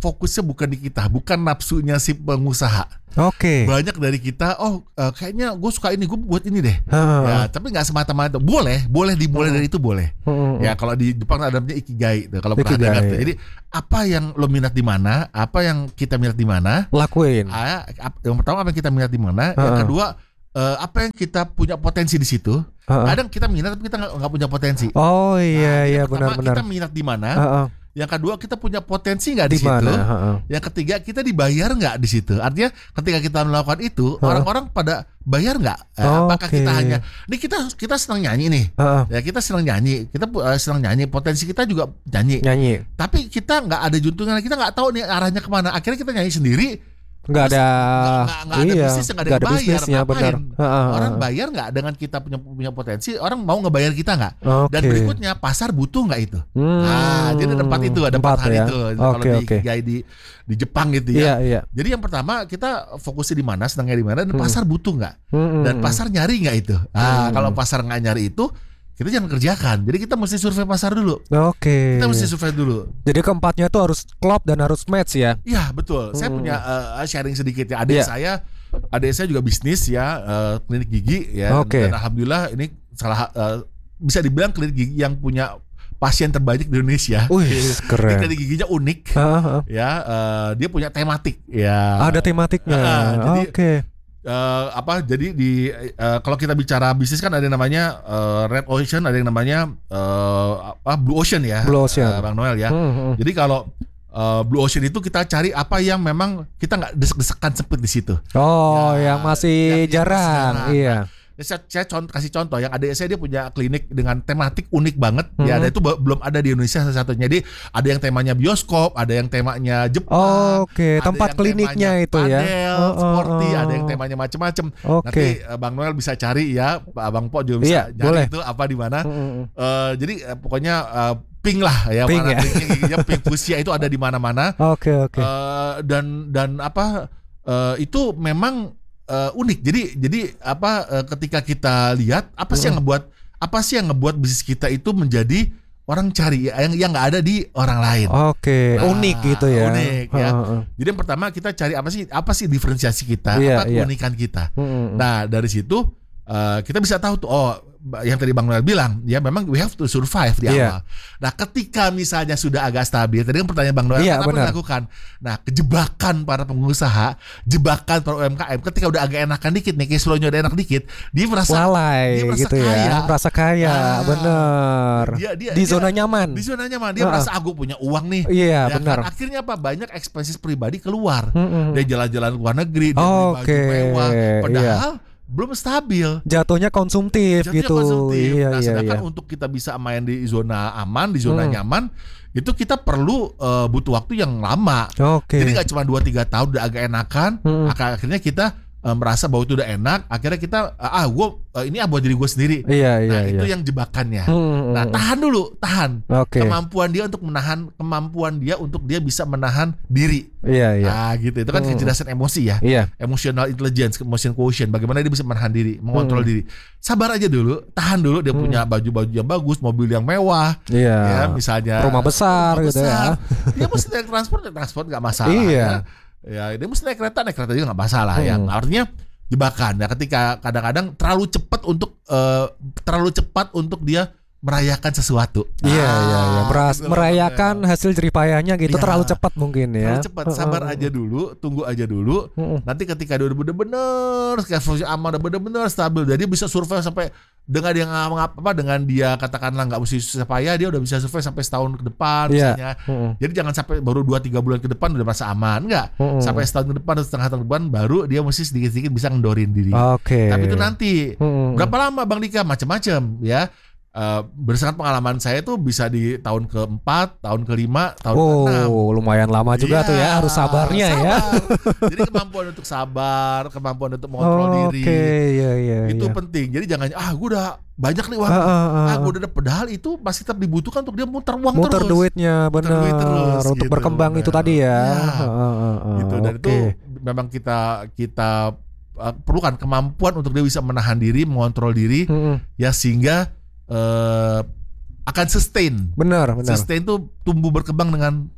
Speaker 2: fokusnya bukan di kita, bukan nafsunya si pengusaha.
Speaker 1: Oke.
Speaker 2: Banyak dari kita, oh uh, kayaknya gue suka ini, gue buat ini deh.
Speaker 1: Ha.
Speaker 2: Ya, tapi nggak semata-mata. Boleh, boleh dimulai dari itu boleh.
Speaker 1: Hmm.
Speaker 2: Ya, kalau di Jepang ada namanya ikigai. Tuh, kalau pernah
Speaker 1: Ikigai.
Speaker 2: dengar. Jadi apa yang lo minat di mana, apa yang kita minat di mana?
Speaker 1: Lakuin.
Speaker 2: Ah, ap- yang pertama apa yang kita minat di mana? Yang
Speaker 1: Ha.
Speaker 2: kedua uh, apa yang kita punya potensi di situ?
Speaker 1: Ha.
Speaker 2: Kadang kita minat tapi kita nggak nggak punya potensi.
Speaker 1: Oh iya
Speaker 2: Nah,
Speaker 1: iya
Speaker 2: yang pertama,
Speaker 1: benar-benar.
Speaker 2: kita minat di mana?
Speaker 1: Ha.
Speaker 2: Yang kedua kita punya potensi nggak di,
Speaker 1: Di
Speaker 2: situ?
Speaker 1: mana? Ha.
Speaker 2: Yang ketiga kita dibayar nggak di situ? Artinya ketika kita melakukan itu
Speaker 1: Ha.
Speaker 2: orang-orang pada bayar nggak? Eh,
Speaker 1: Oh,
Speaker 2: apakah
Speaker 1: oke.
Speaker 2: kita hanya? Ini kita kita senang nyanyi nih.
Speaker 1: Ha.
Speaker 2: Ya kita senang nyanyi, kita uh, senang nyanyi. Potensi kita juga nyanyi.
Speaker 1: Nyanyi.
Speaker 2: Tapi kita nggak ada juntungan, kita nggak tahu nih arahnya kemana. Akhirnya kita nyanyi sendiri.
Speaker 1: Nggak ada.
Speaker 2: Nggak, nggak, nggak ada
Speaker 1: Iya.
Speaker 2: bisnis, nggak ada
Speaker 1: Nggak
Speaker 2: yang
Speaker 1: ada
Speaker 2: bayar.
Speaker 1: bisnisnya
Speaker 2: Ngapain?
Speaker 1: benar. Ha, ha, ha.
Speaker 2: Orang bayar nggak dengan kita punya punya potensi? Orang mau ngebayar kita nggak?
Speaker 1: Oke.
Speaker 2: Dan berikutnya pasar butuh nggak itu?
Speaker 1: Hmm.
Speaker 2: Nah, jadi ada empat itu, ada empat,
Speaker 1: Empat
Speaker 2: hal
Speaker 1: ya.
Speaker 2: itu. Kalau
Speaker 1: Oke,
Speaker 2: di
Speaker 1: oke.
Speaker 2: Ikigai di di Jepang gitu
Speaker 1: Iya
Speaker 2: ya.
Speaker 1: iya.
Speaker 2: Jadi yang pertama kita fokusnya di mana, senangnya di mana, dan
Speaker 1: Hmm.
Speaker 2: pasar butuh nggak?
Speaker 1: Hmm.
Speaker 2: Dan pasar nyari nggak itu? Ah,
Speaker 1: Hmm.
Speaker 2: kalau pasar nggak nyari itu, kita jangan kerjakan. Jadi kita mesti survei pasar dulu.
Speaker 1: Oke.
Speaker 2: Kita mesti survei dulu.
Speaker 1: Jadi keempatnya itu harus klop dan harus match ya.
Speaker 2: Iya betul. Saya
Speaker 1: Hmm.
Speaker 2: punya uh, sharing sedikit ya. Adik
Speaker 1: Iya.
Speaker 2: saya, adik saya juga bisnis ya, uh, klinik gigi ya.
Speaker 1: Oke.
Speaker 2: Dan alhamdulillah ini salah uh, bisa dibilang klinik gigi yang punya pasien terbanyak di Indonesia.
Speaker 1: Wih,
Speaker 2: Ini
Speaker 1: keren.
Speaker 2: klinik giginya unik.
Speaker 1: Ha, ha.
Speaker 2: Ya, uh, dia punya tematik ya.
Speaker 1: Ada tematiknya.
Speaker 2: Ah, jadi-
Speaker 1: Oke.
Speaker 2: Uh, apa jadi di uh, kalau kita bicara bisnis kan ada yang namanya uh, Red Ocean, ada yang namanya uh, apa Blue Ocean ya,
Speaker 1: Blue Ocean.
Speaker 2: uh, Bang Noel ya.
Speaker 1: Hmm, hmm.
Speaker 2: Jadi kalau uh, Blue Ocean itu kita cari apa yang memang kita nggak desek-desekan sempit di situ.
Speaker 1: Oh,
Speaker 2: Ya,
Speaker 1: yang masih
Speaker 2: yang- yang
Speaker 1: jarang.
Speaker 2: masih jarang.
Speaker 1: Iya.
Speaker 2: Ya, Saya, saya contoh, kasih contoh yang adik saya dia punya klinik dengan tematik unik banget.
Speaker 1: Mhm.
Speaker 2: Ya, ada itu be- belum ada di Indonesia satu-satunya. Jadi ada yang temanya bioskop, ada yang temanya Jepang.
Speaker 1: Oke,
Speaker 2: ada
Speaker 1: tempat
Speaker 2: yang
Speaker 1: kliniknya
Speaker 2: temanya
Speaker 1: itu ya.
Speaker 2: padel,
Speaker 1: Oh, oh,
Speaker 2: sporty,
Speaker 1: oh.
Speaker 2: ada yang temanya macam-macam.
Speaker 1: Oke.
Speaker 2: Nanti uh, Bang Noel bisa cari ya, Abang Po juga bisa
Speaker 1: Iya,
Speaker 2: cari
Speaker 1: boleh.
Speaker 2: itu apa di mana.
Speaker 1: Hmm, hmm, hmm.
Speaker 2: Uh, jadi uh, pokoknya uh, pink lah ya,
Speaker 1: Pink
Speaker 2: warna
Speaker 1: ya.
Speaker 2: pinknya giginya pink fuchsia itu ada di mana-mana.
Speaker 1: Oke, oke.
Speaker 2: Uh, dan dan apa uh, itu memang uh, unik. Jadi jadi apa uh, ketika kita lihat apa sih yang ngebuat apa sih yang ngebuat bisnis kita itu menjadi orang cari yang yang nggak ada di orang lain.
Speaker 1: Oke,
Speaker 2: Nah,
Speaker 1: unik gitu ya.
Speaker 2: unik ya.
Speaker 1: Ha, ha, ha.
Speaker 2: Jadi yang pertama kita cari apa sih apa sih diferensiasi kita,
Speaker 1: Iya,
Speaker 2: apa
Speaker 1: iya.
Speaker 2: keunikan kita.
Speaker 1: Hmm, hmm, hmm.
Speaker 2: Nah dari situ uh, kita bisa tahu tuh oh yang tadi Bang Noel bilang ya memang we have to survive di
Speaker 1: Iya.
Speaker 2: awal. Nah ketika misalnya sudah agak stabil, tadi kan pertanyaan Bang Noel
Speaker 1: Iya,
Speaker 2: apa
Speaker 1: benar.
Speaker 2: yang dilakukan? Nah kejebakan para pengusaha, jebakan para U M K M ketika udah agak enakan dikit nih, cash flow-nya udah enak dikit, dia merasa
Speaker 1: Lalai
Speaker 2: dia merasa
Speaker 1: gitu
Speaker 2: kaya.
Speaker 1: ya. Merasa kaya,
Speaker 2: Ah,
Speaker 1: bener.
Speaker 2: dia- dia-
Speaker 1: Di
Speaker 2: dia-
Speaker 1: zona nyaman.
Speaker 2: di zona nyaman dia
Speaker 1: Ah,
Speaker 2: merasa aku punya uang nih.
Speaker 1: Iya,
Speaker 2: Ya
Speaker 1: benar.
Speaker 2: kan? Akhirnya apa? Banyak ekspensi pribadi keluar.
Speaker 1: Hmm, hmm.
Speaker 2: Dia jalan-jalan ke luar negeri, dia beli baju
Speaker 1: Oke,
Speaker 2: mewah, padahal
Speaker 1: iya.
Speaker 2: belum stabil.
Speaker 1: Jatuhnya konsumtif
Speaker 2: Jatuhnya
Speaker 1: gitu.
Speaker 2: konsumtif.
Speaker 1: Iya,
Speaker 2: Nah,
Speaker 1: iya,
Speaker 2: sedangkan
Speaker 1: iya.
Speaker 2: untuk kita bisa main di zona aman, di zona
Speaker 1: Hmm.
Speaker 2: nyaman, itu kita perlu uh, butuh waktu yang lama.
Speaker 1: Oke.
Speaker 2: Jadi nggak cuma dua tiga tahun udah agak enakan,
Speaker 1: Hmm.
Speaker 2: ak- akhirnya kita uh, merasa bahwa itu udah enak, akhirnya kita uh, ah gue uh, ini ah buat diri gue sendiri.
Speaker 1: Iya, iya,
Speaker 2: Nah,
Speaker 1: iya.
Speaker 2: itu yang jebakannya.
Speaker 1: Hmm,
Speaker 2: Nah,
Speaker 1: hmm,
Speaker 2: tahan dulu, tahan.
Speaker 1: Oke.
Speaker 2: Kemampuan dia untuk menahan, kemampuan dia untuk dia bisa menahan diri.
Speaker 1: Iya, iya.
Speaker 2: Ah, gitu. Itu kan
Speaker 1: Hmm.
Speaker 2: kecerdasan emosi ya.
Speaker 1: Iya.
Speaker 2: Emotional intelligence, emotion quotient, bagaimana dia bisa menahan diri, mengontrol
Speaker 1: Hmm.
Speaker 2: diri. Sabar aja dulu, tahan dulu. Dia
Speaker 1: Hmm.
Speaker 2: punya baju-baju yang bagus, mobil yang mewah,
Speaker 1: Iya.
Speaker 2: ya misalnya
Speaker 1: Rumah besar
Speaker 2: rumah
Speaker 1: gitu ya.
Speaker 2: Dia mesti naik transport, naik transport nggak masalah.
Speaker 1: Iya.
Speaker 2: Ya. Ya, dia mesti naik kereta, naik kereta juga nggak masalah. Ya,
Speaker 1: Hmm.
Speaker 2: artinya jebakan. Ya, ketika kadang-kadang terlalu cepat untuk eh, terlalu cepat untuk dia merayakan sesuatu.
Speaker 1: Iya, iya, iya.
Speaker 2: Ah,
Speaker 1: Meras-
Speaker 2: gitu loh,
Speaker 1: merayakan hasil jeripayanya gitu
Speaker 2: Iya.
Speaker 1: terlalu cepat mungkin ya.
Speaker 2: terlalu cepat. Sabar
Speaker 1: Heeh.
Speaker 2: aja dulu, tunggu aja dulu.
Speaker 1: Heeh.
Speaker 2: Nanti ketika dia udah bener-bener cash flow aman, udah bener-bener stabil, jadi dia bisa survei sampai dengan dia ngap apa dengan dia katakanlah nggak mesti susah payah, dia udah bisa survei sampai setahun ke depan
Speaker 1: Iya.
Speaker 2: misalnya.
Speaker 1: Heeh.
Speaker 2: Jadi jangan sampai baru dua tiga bulan ke depan udah merasa aman, enggak.
Speaker 1: Heeh.
Speaker 2: Sampai setahun ke depan atau setengah tahun ke depan baru dia mesti sedikit-sedikit bisa ngendorin diri.
Speaker 1: Oke.
Speaker 2: Tapi itu nanti.
Speaker 1: Heeh.
Speaker 2: Berapa lama Bang Dika? Macam-macam ya. Eh, berdasarkan pengalaman saya tuh bisa di tahun keempat, tahun kelima, tahun keenam.
Speaker 1: Oh, lumayan lama juga
Speaker 2: Iya,
Speaker 1: tuh ya, harus sabarnya ya.
Speaker 2: sabar. Jadi kemampuan untuk sabar, kemampuan untuk mengontrol
Speaker 1: Oke,
Speaker 2: diri
Speaker 1: iya, iya,
Speaker 2: itu
Speaker 1: iya.
Speaker 2: penting. Jadi jangan ah gue udah banyak nih uang,
Speaker 1: Ah, ah, ah,
Speaker 2: ah gue
Speaker 1: ah.
Speaker 2: udah dapet. Padahal itu masih tetap dibutuhkan untuk dia muter uang
Speaker 1: Muter
Speaker 2: terus.
Speaker 1: duitnya
Speaker 2: Muter
Speaker 1: benar
Speaker 2: duit terus,
Speaker 1: untuk
Speaker 2: gitu,
Speaker 1: berkembang itu
Speaker 2: benar.
Speaker 1: tadi ya.
Speaker 2: Ya.
Speaker 1: Ah, ah, ah, ah.
Speaker 2: Gitu. Dan itu
Speaker 1: Oke.
Speaker 2: memang kita kita uh, perlukan kemampuan untuk dia bisa menahan diri, mengontrol diri,
Speaker 1: Heeh.
Speaker 2: ya sehingga uh, akan sustain.
Speaker 1: Benar, benar.
Speaker 2: Sustain tuh tumbuh berkembang dengan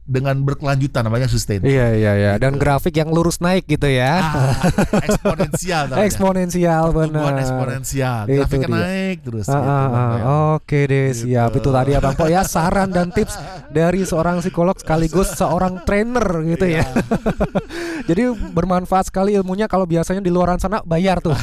Speaker 2: dengan berkelanjutan, namanya sustain.
Speaker 1: Iya iya iya. Dan grafik yang lurus naik gitu ya.
Speaker 2: Ah, eksponensial namanya.
Speaker 1: Eksponensial
Speaker 2: Pertumbuhan
Speaker 1: benar.
Speaker 2: eksponensial.
Speaker 1: Itu
Speaker 2: Grafiknya
Speaker 1: dia.
Speaker 2: naik terus
Speaker 1: Ah,
Speaker 2: gitu,
Speaker 1: ah,
Speaker 2: Bang
Speaker 1: ah.
Speaker 2: Noel.
Speaker 1: Oke deh, siap.
Speaker 2: Gitu.
Speaker 1: Itu tadi Abang Po ya, saran dan tips dari seorang psikolog sekaligus seorang trainer gitu ya. Jadi bermanfaat sekali ilmunya, kalau biasanya di luaran sana bayar tuh.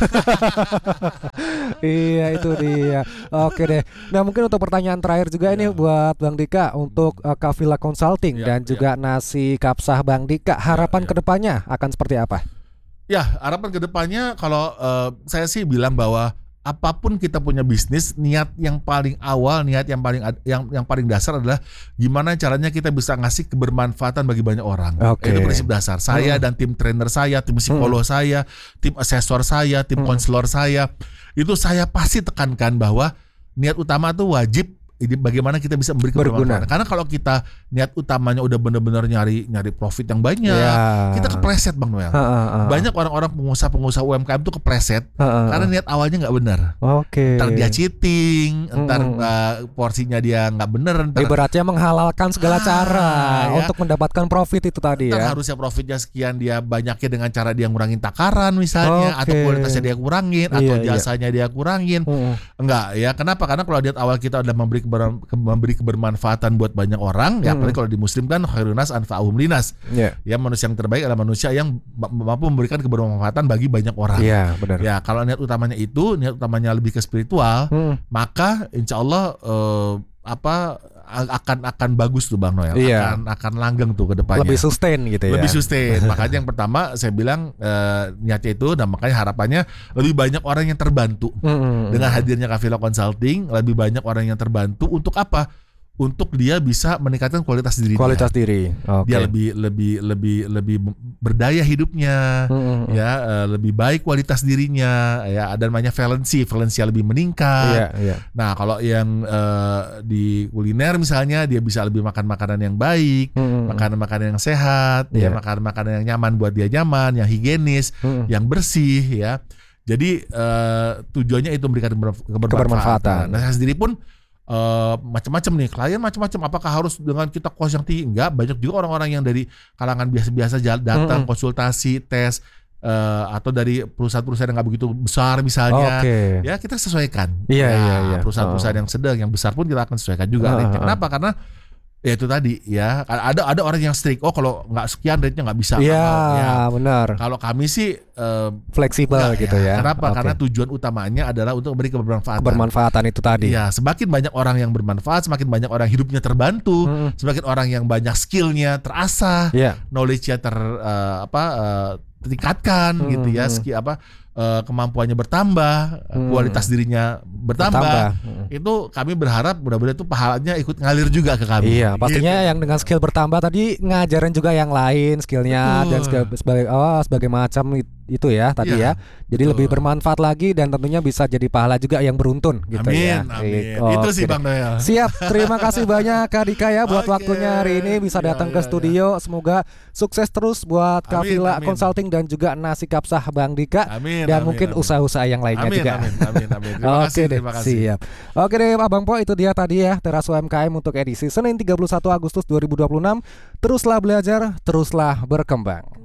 Speaker 1: Iya itu dia. Oke deh. Nah mungkin untuk pertanyaan terakhir juga ini buat Bang Dika untuk uh, Kafila Consulting
Speaker 2: Ya,
Speaker 1: dan juga Nasi Kapsah Bang Dika. Harapan
Speaker 2: ya.
Speaker 1: kedepannya akan seperti apa?
Speaker 2: Ya, harapan kedepannya kalau eh, saya sih bilang bahwa apapun kita punya bisnis, niat yang paling awal, niat yang paling ad- yang yang paling dasar adalah gimana caranya kita bisa ngasih kebermanfaatan bagi banyak orang.
Speaker 1: Oke.
Speaker 2: Itu prinsip dasar. Saya
Speaker 1: Hmm.
Speaker 2: dan tim trainer saya, tim psikolog saya, tim asesor saya, tim
Speaker 1: Hmm.
Speaker 2: konselor saya, itu saya pasti tekankan bahwa niat utama tuh wajib ini bagaimana kita bisa memberi
Speaker 1: Berguna.
Speaker 2: kebermanfaatan. Karena kalau kita niat utamanya udah benar-benar nyari nyari profit yang banyak,
Speaker 1: Ya.
Speaker 2: kita kepleset Bang Noel.
Speaker 1: Ha, ha, ha.
Speaker 2: Banyak orang-orang pengusaha-pengusaha U M K M tuh kepleset
Speaker 1: Ha, ha, ha.
Speaker 2: karena niat awalnya nggak benar.
Speaker 1: Oke.
Speaker 2: Entar dia cheating, entar
Speaker 1: Hmm.
Speaker 2: uh, porsinya dia nggak bener, entar,
Speaker 1: Ibaratnya menghalalkan segala
Speaker 2: Ah,
Speaker 1: cara
Speaker 2: ya.
Speaker 1: untuk mendapatkan profit itu tadi
Speaker 2: entar
Speaker 1: ya.
Speaker 2: harusnya profitnya sekian, dia banyaknya dengan cara dia ngurangin takaran misalnya,
Speaker 1: Oke.
Speaker 2: atau kualitasnya dia kurangin,
Speaker 1: Iya,
Speaker 2: atau
Speaker 1: iya.
Speaker 2: jasanya dia kurangin.
Speaker 1: Hmm.
Speaker 2: Enggak ya, kenapa? Karena kalau niat awal kita udah memberi keber, ke- memberi kebermanfaatan buat banyak orang, ya
Speaker 1: Hmm.
Speaker 2: apalagi kalau di Muslim kan khairunas anfa'uhum linas.
Speaker 1: Ya.
Speaker 2: Ya manusia yang terbaik adalah manusia yang ma- mampu memberikan kebermanfaatan bagi banyak orang.
Speaker 1: Iya, benar.
Speaker 2: Ya, kalau niat utamanya itu, niat utamanya lebih ke spiritual,
Speaker 1: Hmm.
Speaker 2: maka insya Allah eh, apa a- akan akan bagus tuh Bang Noel,
Speaker 1: Iya.
Speaker 2: akan akan langgeng tuh ke depannya.
Speaker 1: Lebih sustain gitu ya.
Speaker 2: Lebih sustain. Makanya yang pertama saya bilang eh, niatnya itu, dan makanya harapannya lebih banyak orang yang terbantu
Speaker 1: Hmm.
Speaker 2: dengan hadirnya Kafila Consulting, lebih banyak orang yang terbantu untuk apa? Untuk dia bisa meningkatkan kualitas diri
Speaker 1: Kualitas
Speaker 2: dia.
Speaker 1: diri. Oke.
Speaker 2: Dia lebih lebih lebih lebih berdaya hidupnya.
Speaker 1: Hmm.
Speaker 2: Ya, eh, lebih baik kualitas dirinya, ya, ada namanya valency, valency lebih
Speaker 1: Iya,
Speaker 2: meningkat.
Speaker 1: iya.
Speaker 2: Nah, kalau yang eh, di kuliner misalnya, dia bisa lebih makan makanan yang baik,
Speaker 1: Hmm.
Speaker 2: makanan-makanan yang sehat,
Speaker 1: Iya.
Speaker 2: ya, makanan-makanan yang nyaman buat dia, nyaman, yang higienis,
Speaker 1: Hmm.
Speaker 2: yang bersih, ya. Jadi eh, tujuannya itu memberikan keber- kebermanfaatan.
Speaker 1: Kebermanfaatan.
Speaker 2: Nah, saya sendiri pun eh, macam-macam nih, klien macam-macam. Apakah harus dengan kita cost yang tinggi? Enggak, banyak juga orang-orang yang dari kalangan biasa-biasa jal- datang
Speaker 1: Mm-mm.
Speaker 2: konsultasi, tes, eh, atau dari perusahaan-perusahaan yang nggak begitu besar misalnya.
Speaker 1: Oke.
Speaker 2: Ya, kita sesuaikan.
Speaker 1: Iya,
Speaker 2: Ya,
Speaker 1: iya, iya.
Speaker 2: Perusahaan-perusahaan yang sedang, yang besar pun kita akan sesuaikan juga
Speaker 1: Ah,
Speaker 2: rate-nya.
Speaker 1: ah, ah.
Speaker 2: Kenapa? Karena ya itu tadi ya, ada ada orang yang strict. Oh, kalau nggak sekian rate-nya nggak bisa.
Speaker 1: Iya,
Speaker 2: nggak mau. Ya.
Speaker 1: benar.
Speaker 2: Kalau kami sih eh,
Speaker 1: Fleksibel
Speaker 2: enggak
Speaker 1: gitu ya.
Speaker 2: Kenapa?
Speaker 1: Oke.
Speaker 2: Karena tujuan utamanya adalah untuk memberi kebermanfaatan.
Speaker 1: Kebermanfaatan itu tadi.
Speaker 2: Iya, semakin banyak orang yang bermanfaat, semakin banyak orang hidupnya terbantu,
Speaker 1: Mm-mm.
Speaker 2: semakin orang yang banyak skillnya terasah,
Speaker 1: Iya.
Speaker 2: knowledge-nya ter eh, apa eh, tingkatkan
Speaker 1: Hmm,
Speaker 2: gitu ya,
Speaker 1: hmm.
Speaker 2: skill apa eh, kemampuannya bertambah,
Speaker 1: Hmm.
Speaker 2: kualitas dirinya bertambah.
Speaker 1: Bertambah. Hmm.
Speaker 2: Itu kami berharap mudah-mudahan itu pahalanya ikut ngalir juga ke kami.
Speaker 1: Iya, pastinya
Speaker 2: Gitu.
Speaker 1: yang dengan skill bertambah tadi ngajarin juga yang lain skillnya
Speaker 2: Betul.
Speaker 1: dan skill sebagai oh sebagai macam it- itu ya tadi
Speaker 2: Iya,
Speaker 1: ya. Jadi
Speaker 2: betul.
Speaker 1: lebih bermanfaat lagi dan tentunya bisa jadi pahala juga yang beruntun gitu
Speaker 2: Amin,
Speaker 1: ya.
Speaker 2: amin.
Speaker 1: Oke
Speaker 2: Itu sih
Speaker 1: deh.
Speaker 2: Bang Noel.
Speaker 1: Siap, terima kasih banyak Kak Dika ya buat
Speaker 2: Oke.
Speaker 1: waktunya hari ini bisa
Speaker 2: Iya,
Speaker 1: datang
Speaker 2: iya,
Speaker 1: ke studio. Semoga sukses terus buat
Speaker 2: Amin,
Speaker 1: Kafila
Speaker 2: amin.
Speaker 1: Consulting dan juga Nasi Kapsah Bang Dika
Speaker 2: Amin.
Speaker 1: dan
Speaker 2: amin,
Speaker 1: mungkin
Speaker 2: amin.
Speaker 1: usaha-usaha yang lainnya
Speaker 2: Amin,
Speaker 1: juga.
Speaker 2: amin, amin, amin. Terima
Speaker 1: Oke
Speaker 2: kasih,
Speaker 1: deh,
Speaker 2: terima kasih.
Speaker 1: siap. Oke deh Abang Po, itu dia tadi ya Teras U M K M untuk edisi Senin tiga puluh satu Agustus dua ribu dua puluh enam. Teruslah belajar, teruslah berkembang.